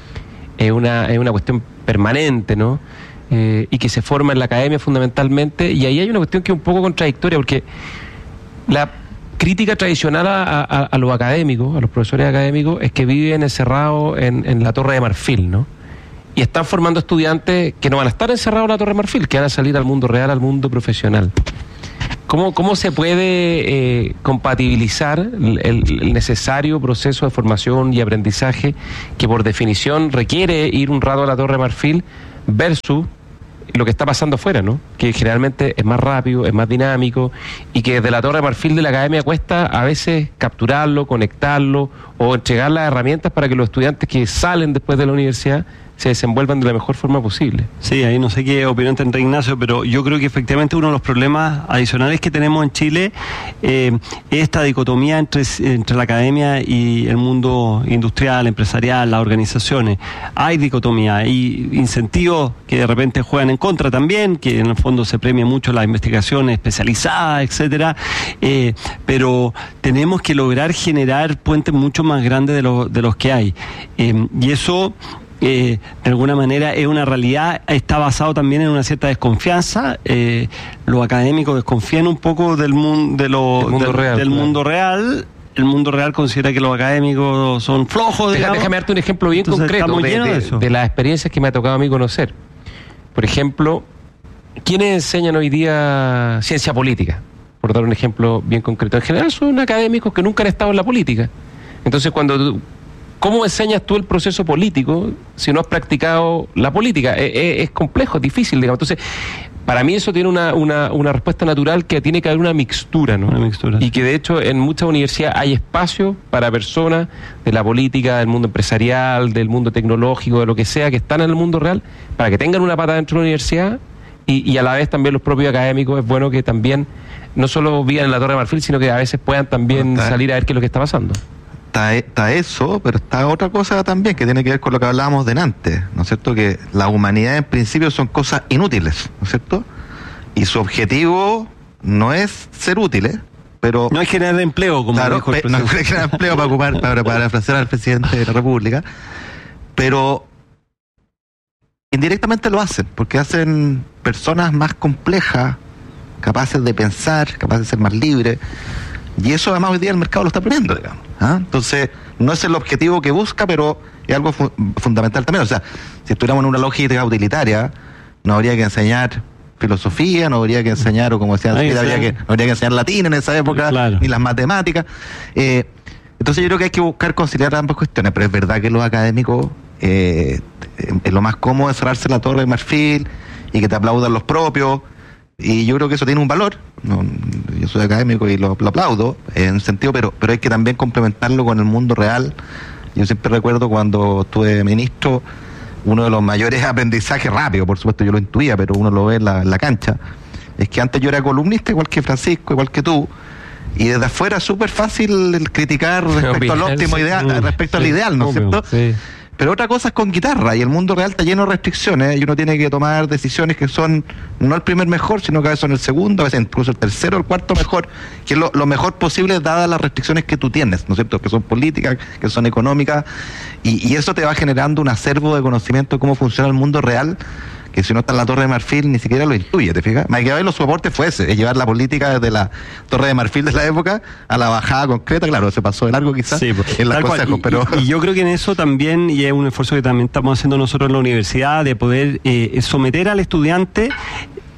cuestión permanente, ¿no? Y que se forma en la academia fundamentalmente, y ahí hay una cuestión que es un poco contradictoria, porque la crítica tradicional a los académicos, a los profesores académicos, es que viven encerrados en la Torre de Marfil, ¿no? Y están formando estudiantes que no van a estar encerrados en la Torre de Marfil, que van a salir al mundo real, al mundo profesional. ¿Cómo se puede compatibilizar el necesario proceso de formación y aprendizaje que por definición requiere ir un rato a la Torre de Marfil versus lo que está pasando afuera, ¿no? Que generalmente es más rápido, es más dinámico, y que desde la Torre de Marfil de la academia cuesta a veces capturarlo, conectarlo o entregar las herramientas para que los estudiantes que salen después de la universidad se desenvuelvan de la mejor forma posible? Sí, ahí no sé qué opinión tendrá Ignacio, pero yo creo que efectivamente uno de los problemas adicionales que tenemos en Chile es esta dicotomía entre la academia y el mundo industrial, empresarial, las organizaciones. Hay dicotomía, hay incentivos que de repente juegan en contra también, que en el fondo se premia mucho la investigación especializada, etcétera, pero tenemos que lograr generar puentes mucho más grandes de los que hay, y eso de alguna manera es una realidad. Está basado también en una cierta desconfianza. Los académicos desconfían un poco del mundo real. El mundo real considera que los académicos son flojos. Déjame darte un ejemplo bien concreto de las experiencias que me ha tocado a mí conocer. Por ejemplo, ¿quiénes enseñan hoy día ciencia política? Por dar un ejemplo bien concreto. En general son académicos que nunca han estado en la política. Entonces, ¿cómo enseñas tú el proceso político si no has practicado la política? Es complejo, es difícil, digamos. Entonces, para mí eso tiene una respuesta natural, que tiene que haber una mixtura, ¿no? Una mixtura. Y que de hecho en muchas universidades hay espacio para personas de la política, del mundo empresarial, del mundo tecnológico, de lo que sea, que están en el mundo real, para que tengan una pata dentro de la universidad, y a la vez también los propios académicos es bueno que también no solo vivan en la Torre de Marfil, sino que a veces puedan también salir a ver qué es lo que está pasando. Está eso, pero está otra cosa también que tiene que ver con lo que hablábamos delante, ¿no es cierto? Que la humanidad en principio son cosas inútiles, ¿no es cierto? Y su objetivo no es ser útiles, pero... No es generar empleo, como dijo el presidente. No es generar empleo para parafrasear al presidente de la República, pero indirectamente lo hacen, porque hacen personas más complejas, capaces de pensar, capaces de ser más libres. Y eso además hoy día el mercado lo está poniendo, digamos. Entonces, no es el objetivo que busca, pero es algo fundamental también. O sea, si estuviéramos en una lógica utilitaria, no habría que enseñar filosofía, no habría que enseñar, o como decían, no habría que enseñar latín en esa época, claro, ni las matemáticas. Entonces yo creo que hay que buscar conciliar ambas cuestiones, pero es verdad que los académicos, es lo más cómodo es cerrarse la Torre de Marfil y que te aplaudan los propios. Y yo creo que eso tiene un valor. Yo soy académico y lo aplaudo en sentido, pero hay que también complementarlo con el mundo real. Yo siempre recuerdo cuando estuve ministro, uno de los mayores aprendizajes rápido, por supuesto yo lo intuía, pero uno lo ve en la cancha, es que antes yo era columnista igual que Francisco, igual que tú, y desde afuera es súper fácil criticar respecto al óptimo ideal, respecto al ideal, ¿no es cierto? Sí. Pero otra cosa es con guitarra, y el mundo real está lleno de restricciones, y uno tiene que tomar decisiones que son no el primer mejor, sino que a veces son el segundo, a veces incluso el tercero o el cuarto mejor, que es lo mejor posible dadas las restricciones que tú tienes, ¿no es cierto? Que son políticas, que son económicas, y eso te va generando un acervo de conocimiento de cómo funciona el mundo real, que si no está en la Torre de Marfil ni siquiera lo intuye, ¿te fijas? Maquiavelo, su aporte fue ese, es llevar la política desde la Torre de Marfil de la época a la bajada concreta. Claro, se pasó de largo quizás en los consejos, pero... Y yo creo que en eso también, y es un esfuerzo que también estamos haciendo nosotros en la universidad, de poder someter al estudiante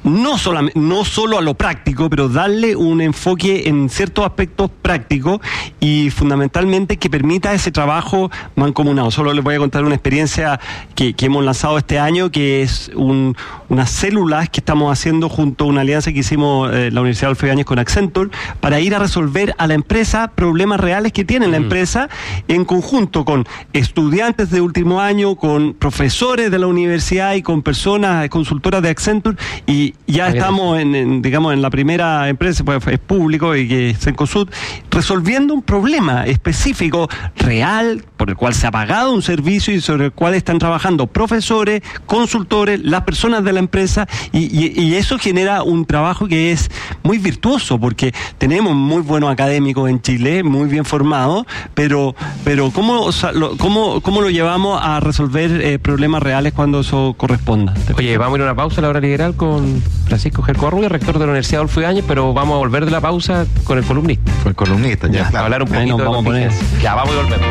no solo a lo práctico, pero darle un enfoque en ciertos aspectos prácticos y fundamentalmente que permita ese trabajo mancomunado. Solo les voy a contar una experiencia que hemos lanzado este año, que es unas células que estamos haciendo junto a una alianza que hicimos la Universidad Adolfo Ibáñez con Accenture para ir a resolver a la empresa problemas reales que tiene la empresa en conjunto con estudiantes de último año, con profesores de la universidad y con personas consultoras de Accenture, y ya estamos en la primera empresa, pues es público y que es Cencosud, resolviendo un problema específico, real, por el cual se ha pagado un servicio y sobre el cual están trabajando profesores, consultores, las personas de la empresa, y eso genera un trabajo que es muy virtuoso, porque tenemos muy buenos académicos en Chile, muy bien formados, pero ¿cómo lo llevamos a resolver problemas reales cuando eso corresponda? Oye, vamos a ir a una pausa a la hora liberal con Francisco Jerko Arruya, rector de la Universidad Adolfo Ibáñez, pero vamos a volver de la pausa con el columnista. Con el columnista, ya. Claro. Hablar un poquito vamos a poner. Ya, vamos y volvemos.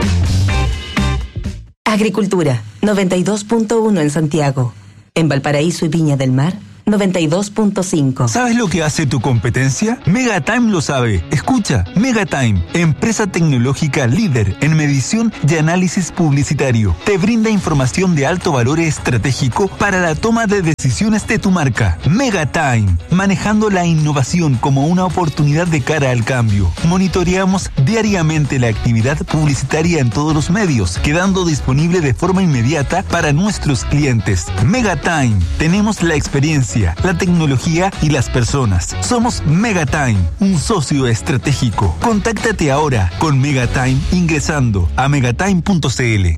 Agricultura, 92.1 en Santiago. En Valparaíso y Viña del Mar, 92.5. ¿Sabes lo que hace tu competencia? Megatime lo sabe. Escucha, Megatime, empresa tecnológica líder en medición y análisis publicitario. Te brinda información de alto valor estratégico para la toma de decisiones de tu marca. Megatime, manejando la innovación como una oportunidad de cara al cambio. Monitoreamos diariamente la actividad publicitaria en todos los medios, quedando disponible de forma inmediata para nuestros clientes. Megatime, tenemos la experiencia, la tecnología y las personas. Somos Megatime, un socio estratégico. Contáctate ahora con Megatime ingresando a megatime.cl.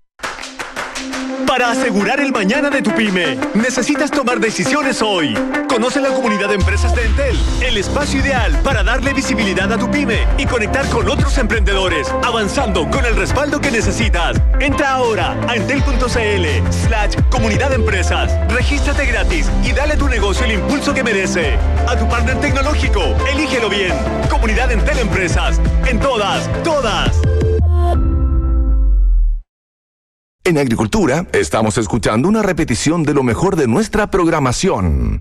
Para asegurar el mañana de tu pyme, necesitas tomar decisiones hoy. Conoce la comunidad de empresas de Entel, el espacio ideal para darle visibilidad a tu pyme y conectar con otros emprendedores, avanzando con el respaldo que necesitas. Entra ahora a entel.cl/comunidad de empresas. Regístrate gratis y dale a tu negocio el impulso que merece. A tu partner tecnológico, elígelo bien. Comunidad Entel Empresas. En todas. En Agricultura, estamos escuchando una repetición de lo mejor de nuestra programación.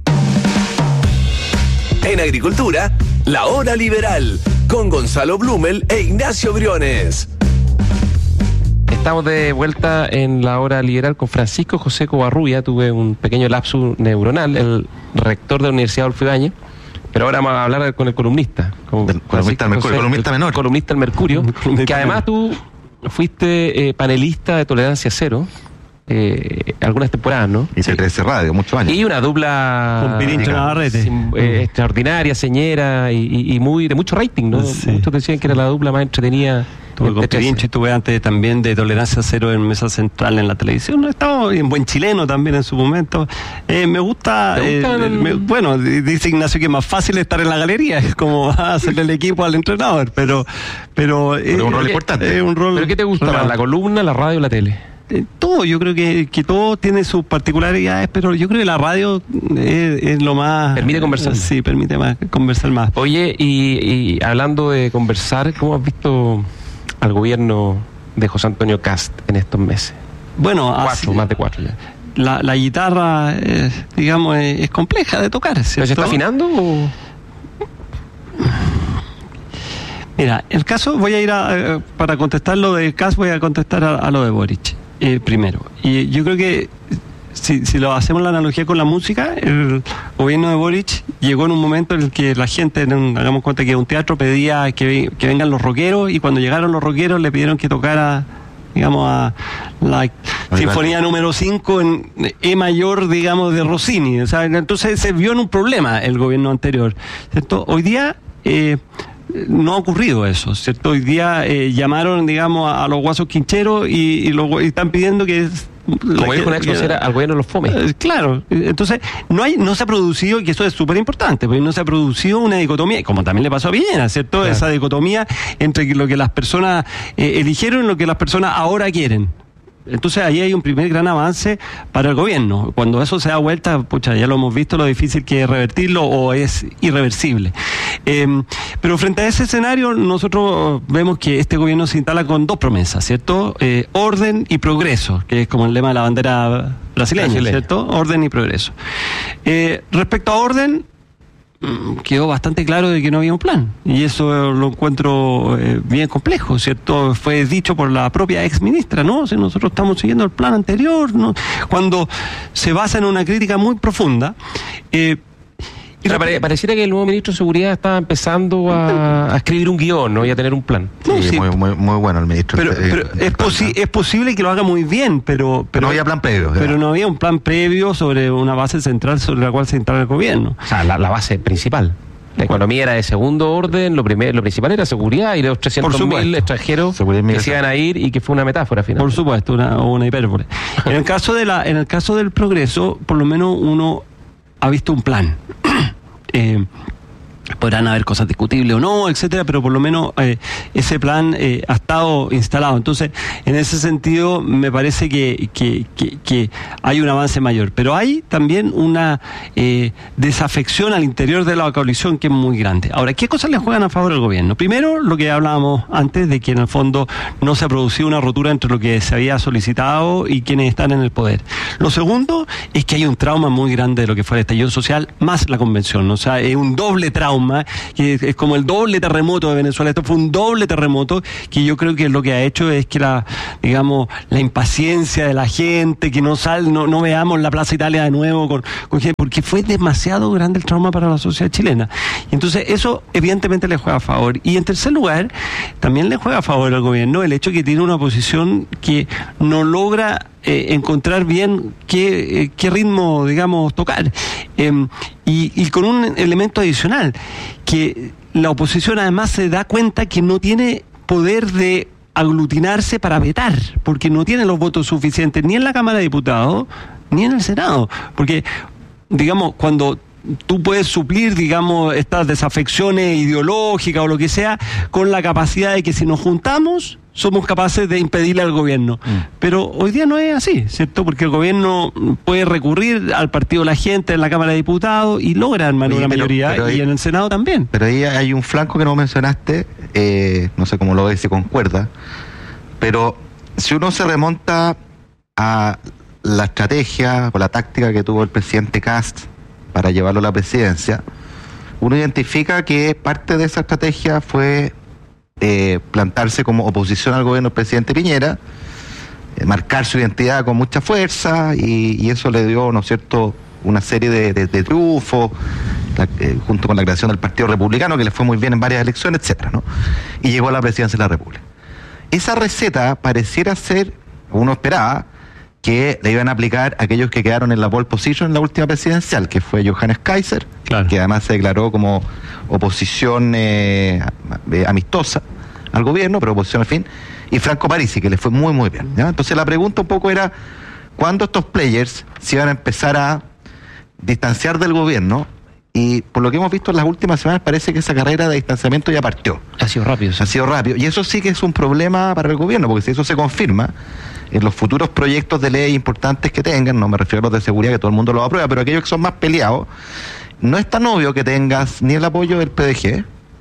En Agricultura, la hora liberal, con Gonzalo Blumel e Ignacio Briones. Estamos de vuelta en la hora liberal con Francisco José Covarrubia. Tuve un pequeño lapsus neuronal, el rector de la Universidad Adolfo Ibáñez. Pero ahora vamos a hablar con el columnista. Columnista menor. Columnista del Mercurio. Que además tú fuiste panelista de Tolerancia Cero algunas temporadas, ¿no? Y 13 Radio, muchos años. Y una dupla con Pirincho Navarrete extraordinaria, señera y muy de mucho rating, ¿no? Sí. Muchos decían que era la dupla más entretenida. Estuve con Pirincho y estuve antes también de Tolerancia Cero en Mesa Central en la televisión. Estaba en Buen Chileno también en su momento. Me gusta. Bueno, dice Ignacio que es más fácil estar en la galería, es como hacerle el equipo al entrenador, pero es un rol importante. Es un rol. ¿Pero qué te gusta más, la columna, la radio o la tele? Todo, yo creo que todo tiene sus particularidades, pero yo creo que la radio es lo más... Permite conversar. Sí, permite conversar más. Oye, y hablando de conversar, ¿cómo has visto al gobierno de José Antonio Kast en estos meses? Bueno, más de 4 ya. La guitarra, digamos, es compleja de tocar, ¿cierto? ¿Pero se está afinando o...? Mira, el caso, voy a ir para contestar lo de Kast, voy a contestar a lo de Boric primero. Y yo creo que si lo hacemos la analogía con la música, el gobierno de Boric llegó en un momento en el que la gente, hagamos cuenta que un teatro pedía que vengan los rockeros, y cuando llegaron los rockeros le pidieron que tocara, digamos, a la Sinfonía número 5 en E mayor, digamos, de Rossini. O sea, entonces se vio en un problema el gobierno anterior, ¿cierto? Hoy día... no ha ocurrido eso, ¿cierto? Hoy día llamaron, digamos, a los guasos quincheros y están pidiendo que... Como dijo una exposera, al gobierno los fome. Claro, entonces no se ha producido, y eso es súper importante, porque no se ha producido una dicotomía, como también le pasó a Piñera, ¿cierto? Claro. Esa dicotomía entre lo que las personas eligieron y lo que las personas ahora quieren. Entonces ahí hay un primer gran avance para el gobierno. Cuando eso se da vuelta, pucha, ya lo hemos visto, lo difícil que es revertirlo o es irreversible. Pero frente a ese escenario, nosotros vemos que este gobierno se instala con dos promesas, ¿cierto? Orden y progreso, que es como el lema de la bandera brasileña, ¿cierto? Orden y progreso. Respecto a orden, quedó bastante claro de que no había un plan, y eso lo encuentro bien complejo, ¿cierto? Fue dicho por la propia ex ministra, ¿no? Si nosotros estamos siguiendo el plan anterior, ¿no? Cuando se basa en una crítica muy profunda. Pareciera que el nuevo ministro de Seguridad estaba empezando a escribir un guión, ¿no? Y a tener un plan. Sí, muy bueno el ministro. Pero es posible que lo haga muy bien, pero no había plan previo. Pero no había un plan previo sobre una base central sobre la cual se instala el gobierno. O sea, la base principal. La economía era de segundo orden, lo principal era seguridad y los 300.000 extranjeros que se iban a ir, y que fue una metáfora final. Por supuesto, una hipérbole. En el caso del progreso, por lo menos uno ha visto un plan. Podrán haber cosas discutibles o no, etcétera, pero por lo menos ese plan ha estado instalado. Entonces, en ese sentido, me parece que hay un avance mayor. Pero hay también una desafección al interior de la coalición que es muy grande. Ahora, ¿qué cosas le juegan a favor al gobierno? Primero, lo que hablábamos antes, de que en el fondo no se ha producido una rotura entre lo que se había solicitado y quienes están en el poder. Lo segundo es que hay un trauma muy grande de lo que fue el estallido social más la convención. O sea, es un doble trauma, que es como el doble terremoto de Venezuela. Esto fue un doble terremoto que yo creo que lo que ha hecho es que la impaciencia de la gente, que no veamos la Plaza Italia de nuevo con gente, porque fue demasiado grande el trauma para la sociedad chilena. Y entonces eso evidentemente le juega a favor. Y en tercer lugar, también le juega a favor al gobierno el hecho que tiene una oposición que no logra encontrar bien qué ritmo, digamos, tocar. Y con un elemento adicional, que la oposición además se da cuenta que no tiene poder de aglutinarse para vetar, porque no tiene los votos suficientes ni en la Cámara de Diputados ni en el Senado. Porque, digamos, cuando tú puedes suplir, digamos, estas desafecciones ideológicas o lo que sea, con la capacidad de que si nos juntamos somos capaces de impedirle al gobierno. Pero hoy día no es así, ¿cierto? Porque el gobierno puede recurrir al partido de la gente en la Cámara de Diputados y logra armar una mayoría, y en el Senado también. Pero ahí hay un flanco que no mencionaste, no sé cómo lo ves, si concuerda, pero si uno se remonta a la estrategia o la táctica que tuvo el presidente Kast para llevarlo a la presidencia, uno identifica que parte de esa estrategia fue plantarse como oposición al gobierno del presidente Piñera, marcar su identidad con mucha fuerza, y eso le dio, ¿no es cierto?, una serie de triunfos, junto con la creación del Partido Republicano, que le fue muy bien en varias elecciones, etcétera, ¿no? Y llegó a la presidencia de la República. Esa receta pareciera ser, uno esperaba, que le iban a aplicar a aquellos que quedaron en la pole position en la última presidencial, que fue Johannes Kaiser, claro, que además se declaró como oposición amistosa al gobierno, pero oposición al fin, y Franco Parisi, que le fue muy muy bien, ¿ya? Entonces la pregunta un poco era, ¿cuándo estos players se iban a empezar a distanciar del gobierno? Y por lo que hemos visto en las últimas semanas, parece que esa carrera de distanciamiento ya partió. Ha sido rápido. Ha sido rápido. Y eso sí que es un problema para el gobierno, porque si eso se confirma en los futuros proyectos de ley importantes que tengan, no me refiero a los de seguridad, que todo el mundo los aprueba, pero aquellos que son más peleados, no es tan obvio que tengas ni el apoyo del PDG,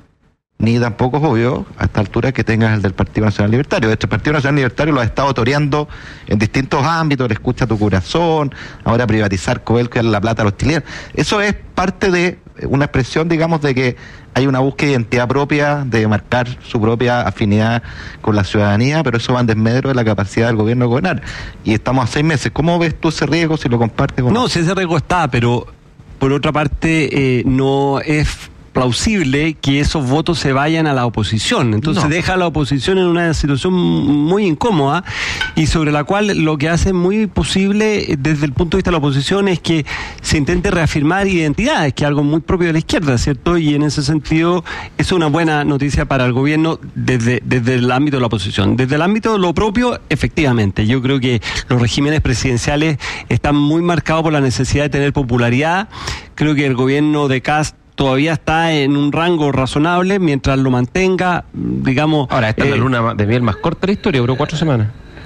ni tampoco es obvio a esta altura que tengas el del Partido Nacional Libertario. De hecho, el Partido Nacional Libertario lo ha estado toreando en distintos ámbitos, le escucha tu corazón, ahora privatizar Coelco y darle la plata a los chilenos. Eso es parte de una expresión, digamos, de que hay una búsqueda de identidad propia, de marcar su propia afinidad con la ciudadanía, pero eso va en desmedro de la capacidad del gobierno de gobernar. Y estamos a 6 meses. ¿Cómo ves tú ese riesgo, si lo compartes con No, si ese riesgo está, pero por otra parte no es plausible que esos votos se vayan a la oposición. Entonces deja a la oposición en una situación muy incómoda, y sobre la cual lo que hace muy posible desde el punto de vista de la oposición es que se intente reafirmar identidades, que es algo muy propio de la izquierda, ¿cierto? Y en ese sentido es una buena noticia para el gobierno desde el ámbito de la oposición. Desde el ámbito de lo propio, efectivamente, yo creo que los regímenes presidenciales están muy marcados por la necesidad de tener popularidad. Creo que el gobierno de Kast todavía está en un rango razonable, mientras lo mantenga, digamos... Ahora, esta es la luna de miel más corta de la historia, duró 4 semanas.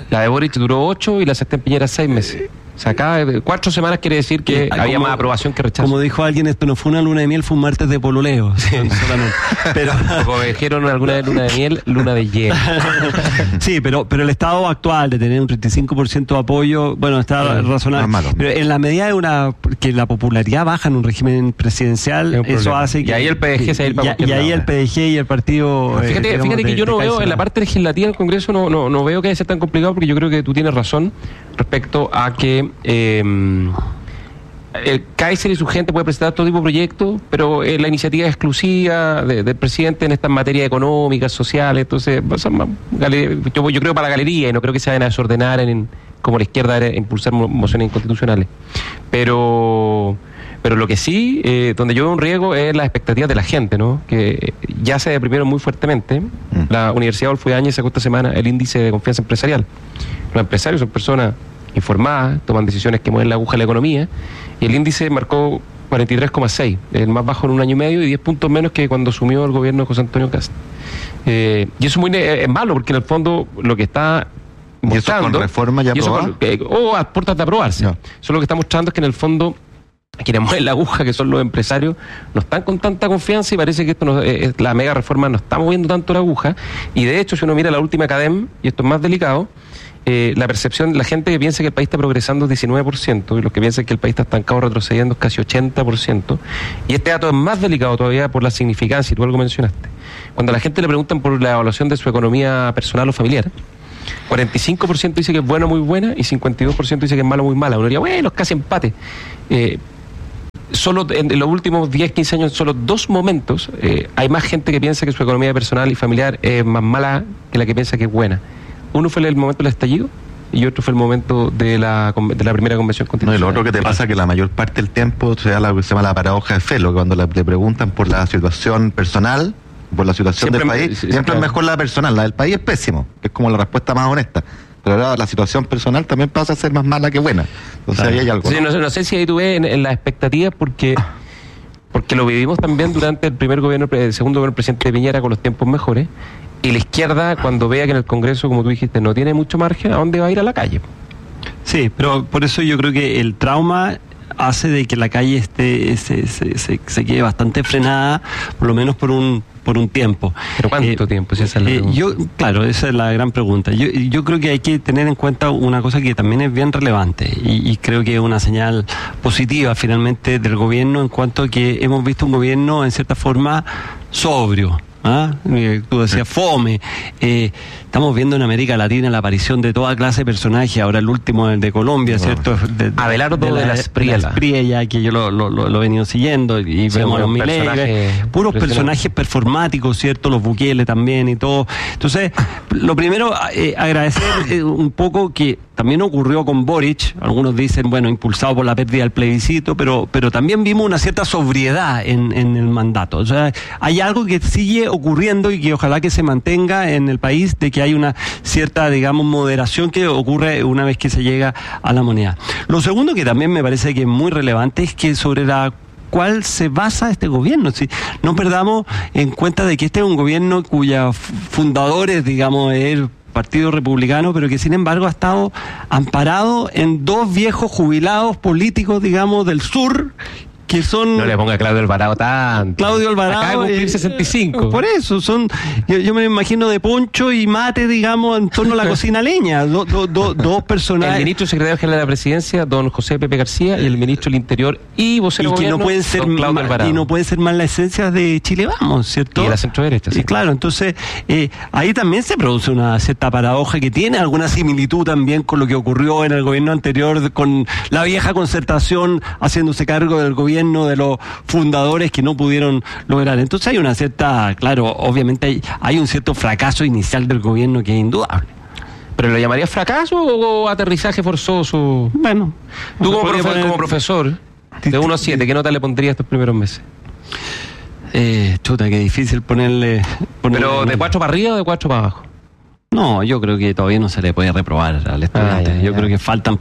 La de Boric duró 8 y la Sebastián Piñera 6 meses. O sea, cada 4 semanas quiere decir que había más aprobación que rechazo. Como dijo alguien, esto no fue una luna de miel, fue un martes de pololeo. Sí. Solamente. Pero como dijeron alguna vez luna de miel, luna de hielo. Sí, pero el estado actual de tener un 35% de apoyo, bueno, está razonable. Pero en la medida de que la popularidad baja en un régimen presidencial, eso hace que... Y ahí el PDG se va a ir para y ahí el PDG y el partido... Fíjate que yo no veo, en la parte legislativa del Congreso no veo que haya ser tan complicado, porque yo creo que tú tienes razón respecto a que el Kaiser y su gente puede presentar todo tipo de proyectos, pero la iniciativa es exclusiva del presidente en estas materias económicas, sociales. Entonces, yo creo para la galería, y no creo que se vayan a desordenar como la izquierda a impulsar mociones inconstitucionales. Pero lo que sí, donde yo veo un riesgo es las expectativas de la gente, ¿no? Que ya se deprimieron muy fuertemente. La Universidad Adolfo Ibáñez sacó esta semana el índice de confianza empresarial. Los empresarios son personas informadas, toman decisiones que mueven la aguja de la economía, y el índice marcó 43,6, el más bajo en un año y medio, y 10 puntos menos que cuando asumió el gobierno de José Antonio Cast. Y eso es malo, porque en el fondo lo que está mostrando... ¿Y eso con reforma ya aprobada? O a puertas de aprobarse. No. Eso lo que está mostrando es que en el fondo quienes mueven la aguja, que son los empresarios, no están con tanta confianza, y parece que la mega reforma no está moviendo tanto la aguja. Y de hecho, si uno mira la última CADEM, y esto es más delicado, la percepción, la gente que piensa que el país está progresando es 19%, y los que piensan que el país está estancado retrocediendo es casi 80%. Y este dato es más delicado todavía por la significancia, y tú algo mencionaste. Cuando a la gente le preguntan por la evaluación de su economía personal o familiar, 45% dice que es buena o muy buena, y 52% dice que es mala o muy mala. Uno diría, bueno, es casi empate. Solo en los últimos 10, 15 años, en solo 2 momentos, hay más gente que piensa que su economía personal y familiar es más mala que la que piensa que es buena. Uno fue el momento del estallido y otro fue el momento de la primera convención constitucional. No, y lo otro que te pasa es que la mayor parte del tiempo se da lo que se llama la paradoja de Felo, que cuando le preguntan por la situación personal, por la situación del país, siempre es mejor la personal, la del país es pésimo, que es como la respuesta más honesta. Pero ahora la situación personal también pasa a ser más mala que buena. Entonces ahí hay algo. Sí, no sé si ahí tú ves en las expectativas, porque lo vivimos también durante el segundo gobierno del presidente Piñera con los tiempos mejores. Y la izquierda, cuando vea que en el Congreso, como tú dijiste, no tiene mucho margen, ¿a dónde va a ir? A la calle. Sí, pero por eso yo creo que el trauma hace de que la calle se quede bastante frenada, por lo menos por un tiempo. ¿Pero cuánto tiempo? Si esa es la pregunta. Claro, esa es la gran pregunta. Yo creo que hay que tener en cuenta una cosa que también es bien relevante, y creo que es una señal positiva finalmente del gobierno, en cuanto a que hemos visto un gobierno en cierta forma sobrio. Tú decías fome. Estamos viendo en América Latina la aparición de toda clase de personajes. Ahora el último, el de Colombia, ¿cierto? Abelardo de la Espriella, que yo lo he venido siguiendo, y sí, vemos a los Milei, puros personajes performáticos, ¿cierto? Los Bukele también y todo. Entonces, lo primero, agradecer un poco que también ocurrió con Boric. Algunos dicen, bueno, impulsado por la pérdida del plebiscito, pero también vimos una cierta sobriedad en el mandato. O sea, hay algo que sigue ocurriendo y que ojalá que se mantenga en el país, de que hay una cierta, digamos, moderación que ocurre una vez que se llega a la moneda. Lo segundo, que también me parece que es muy relevante, es que sobre la cual se basa este gobierno. ¿Sí? No perdamos en cuenta de que este es un gobierno cuyos fundadores, digamos, es el Partido Republicano, pero que sin embargo ha estado amparado en 2 viejos jubilados políticos, digamos, del sur, que son... No le ponga Claudio Alvarado tanto. Claudio Alvarado... Acaba de cumplir 65. Por eso, yo me imagino de poncho y mate, digamos, en torno a la cocina leña. Dos personajes... El ministro secretario general de la presidencia, don José Pepe García, y el ministro del Interior y vocero gobierno, no pueden ser don Claudio Alvarado. Y no puede ser más la esencia de Chile Vamos, ¿cierto? Y de la centro-derecha, sí. Claro, entonces, ahí también se produce una cierta paradoja que tiene alguna similitud también con lo que ocurrió en el gobierno anterior, con la vieja concertación haciéndose cargo del gobierno de los fundadores que no pudieron lograr. Entonces hay una cierta, claro, obviamente hay un cierto fracaso inicial del gobierno que es indudable. ¿Pero lo llamarías fracaso o aterrizaje forzoso? Bueno, tú como profesor, de 1 a 7, ¿qué nota le pondrías estos primeros meses? Chuta, qué difícil ponerle ¿Pero de 4 para arriba o de 4 para abajo? No, yo creo que todavía no se le puede reprobar al estudiante. Yo creo que faltan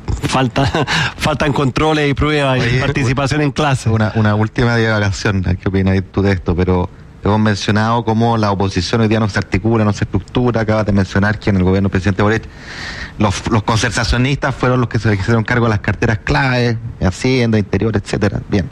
controles y pruebas y participación en clase. Una última divagación, ¿qué opinas tú de esto? Pero hemos mencionado cómo la oposición hoy día no se articula, no se estructura. Acabas de mencionar que en el gobierno del presidente Boric los concertacionistas fueron los que se hicieron cargo de las carteras claves, Hacienda, Interior, etcétera. Bien.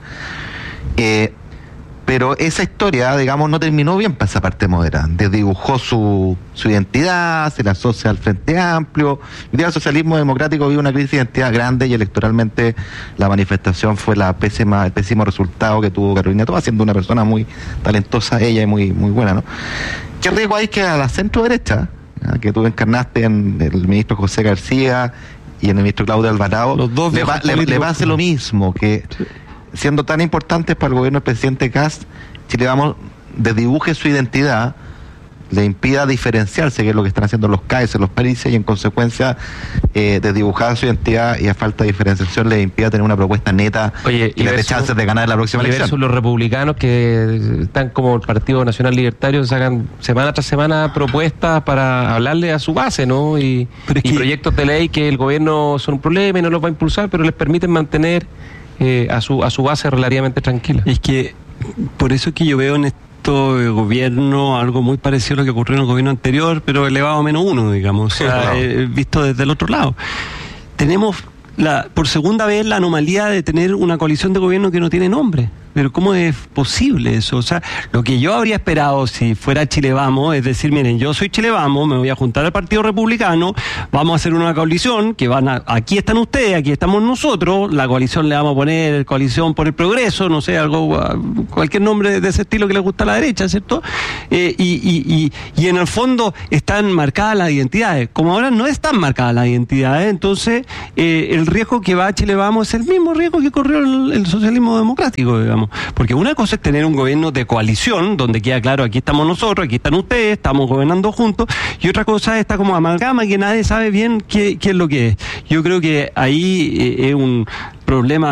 Pero esa historia, digamos, no terminó bien para esa parte moderada. Desdibujó su identidad, se la asocia al Frente Amplio. Hoy día el socialismo democrático vive una crisis de identidad grande y electoralmente la manifestación fue el pésimo resultado que tuvo Carolina Toa, siendo una persona muy talentosa ella y muy buena, ¿no? ¿Qué riesgo hay que a la centro derecha, que tú encarnaste en el ministro José García y en el ministro Claudio Alvarado, los dos le pase lo mismo, que siendo tan importantes para el gobierno del presidente Kast, Chile Vamos desdibuje su identidad, le impida diferenciarse, que es lo que están haciendo los CAES en los países, y en consecuencia desdibujar su identidad y a falta de diferenciación le impida tener una propuesta neta y le dé chances de ganar la próxima elección. Versus los republicanos que están como el Partido Nacional Libertario, sacan semana tras semana propuestas para hablarle a su base, ¿no? Y proyectos de ley que el gobierno son un problema y no los va a impulsar, pero les permiten mantener a su base relativamente tranquila. Es que por eso es que yo veo en gobierno algo muy parecido a lo que ocurrió en el gobierno anterior, pero elevado a -1, digamos, o sea, visto desde el otro lado. Tenemos por segunda vez la anomalía de tener una coalición de gobierno que no tiene nombre. Pero ¿cómo es posible eso? O sea, lo que yo habría esperado si fuera Chile Vamos es decir, miren, yo soy Chile Vamos, me voy a juntar al Partido Republicano, vamos a hacer una coalición que aquí están ustedes, aquí estamos nosotros, la coalición le vamos a poner Coalición por el Progreso, no sé, cualquier nombre de ese estilo que le gusta a la derecha, ¿cierto? Y en el fondo están marcadas las identidades. Como ahora no están marcadas las identidades, entonces el riesgo que va a Chile Vamos es el mismo riesgo que corrió el socialismo democrático, digamos. Porque una cosa es tener un gobierno de coalición, donde queda claro, aquí estamos nosotros, aquí están ustedes, estamos gobernando juntos, y otra cosa es esta como amalgama que nadie sabe bien qué es lo que es. Yo creo que ahí es un problema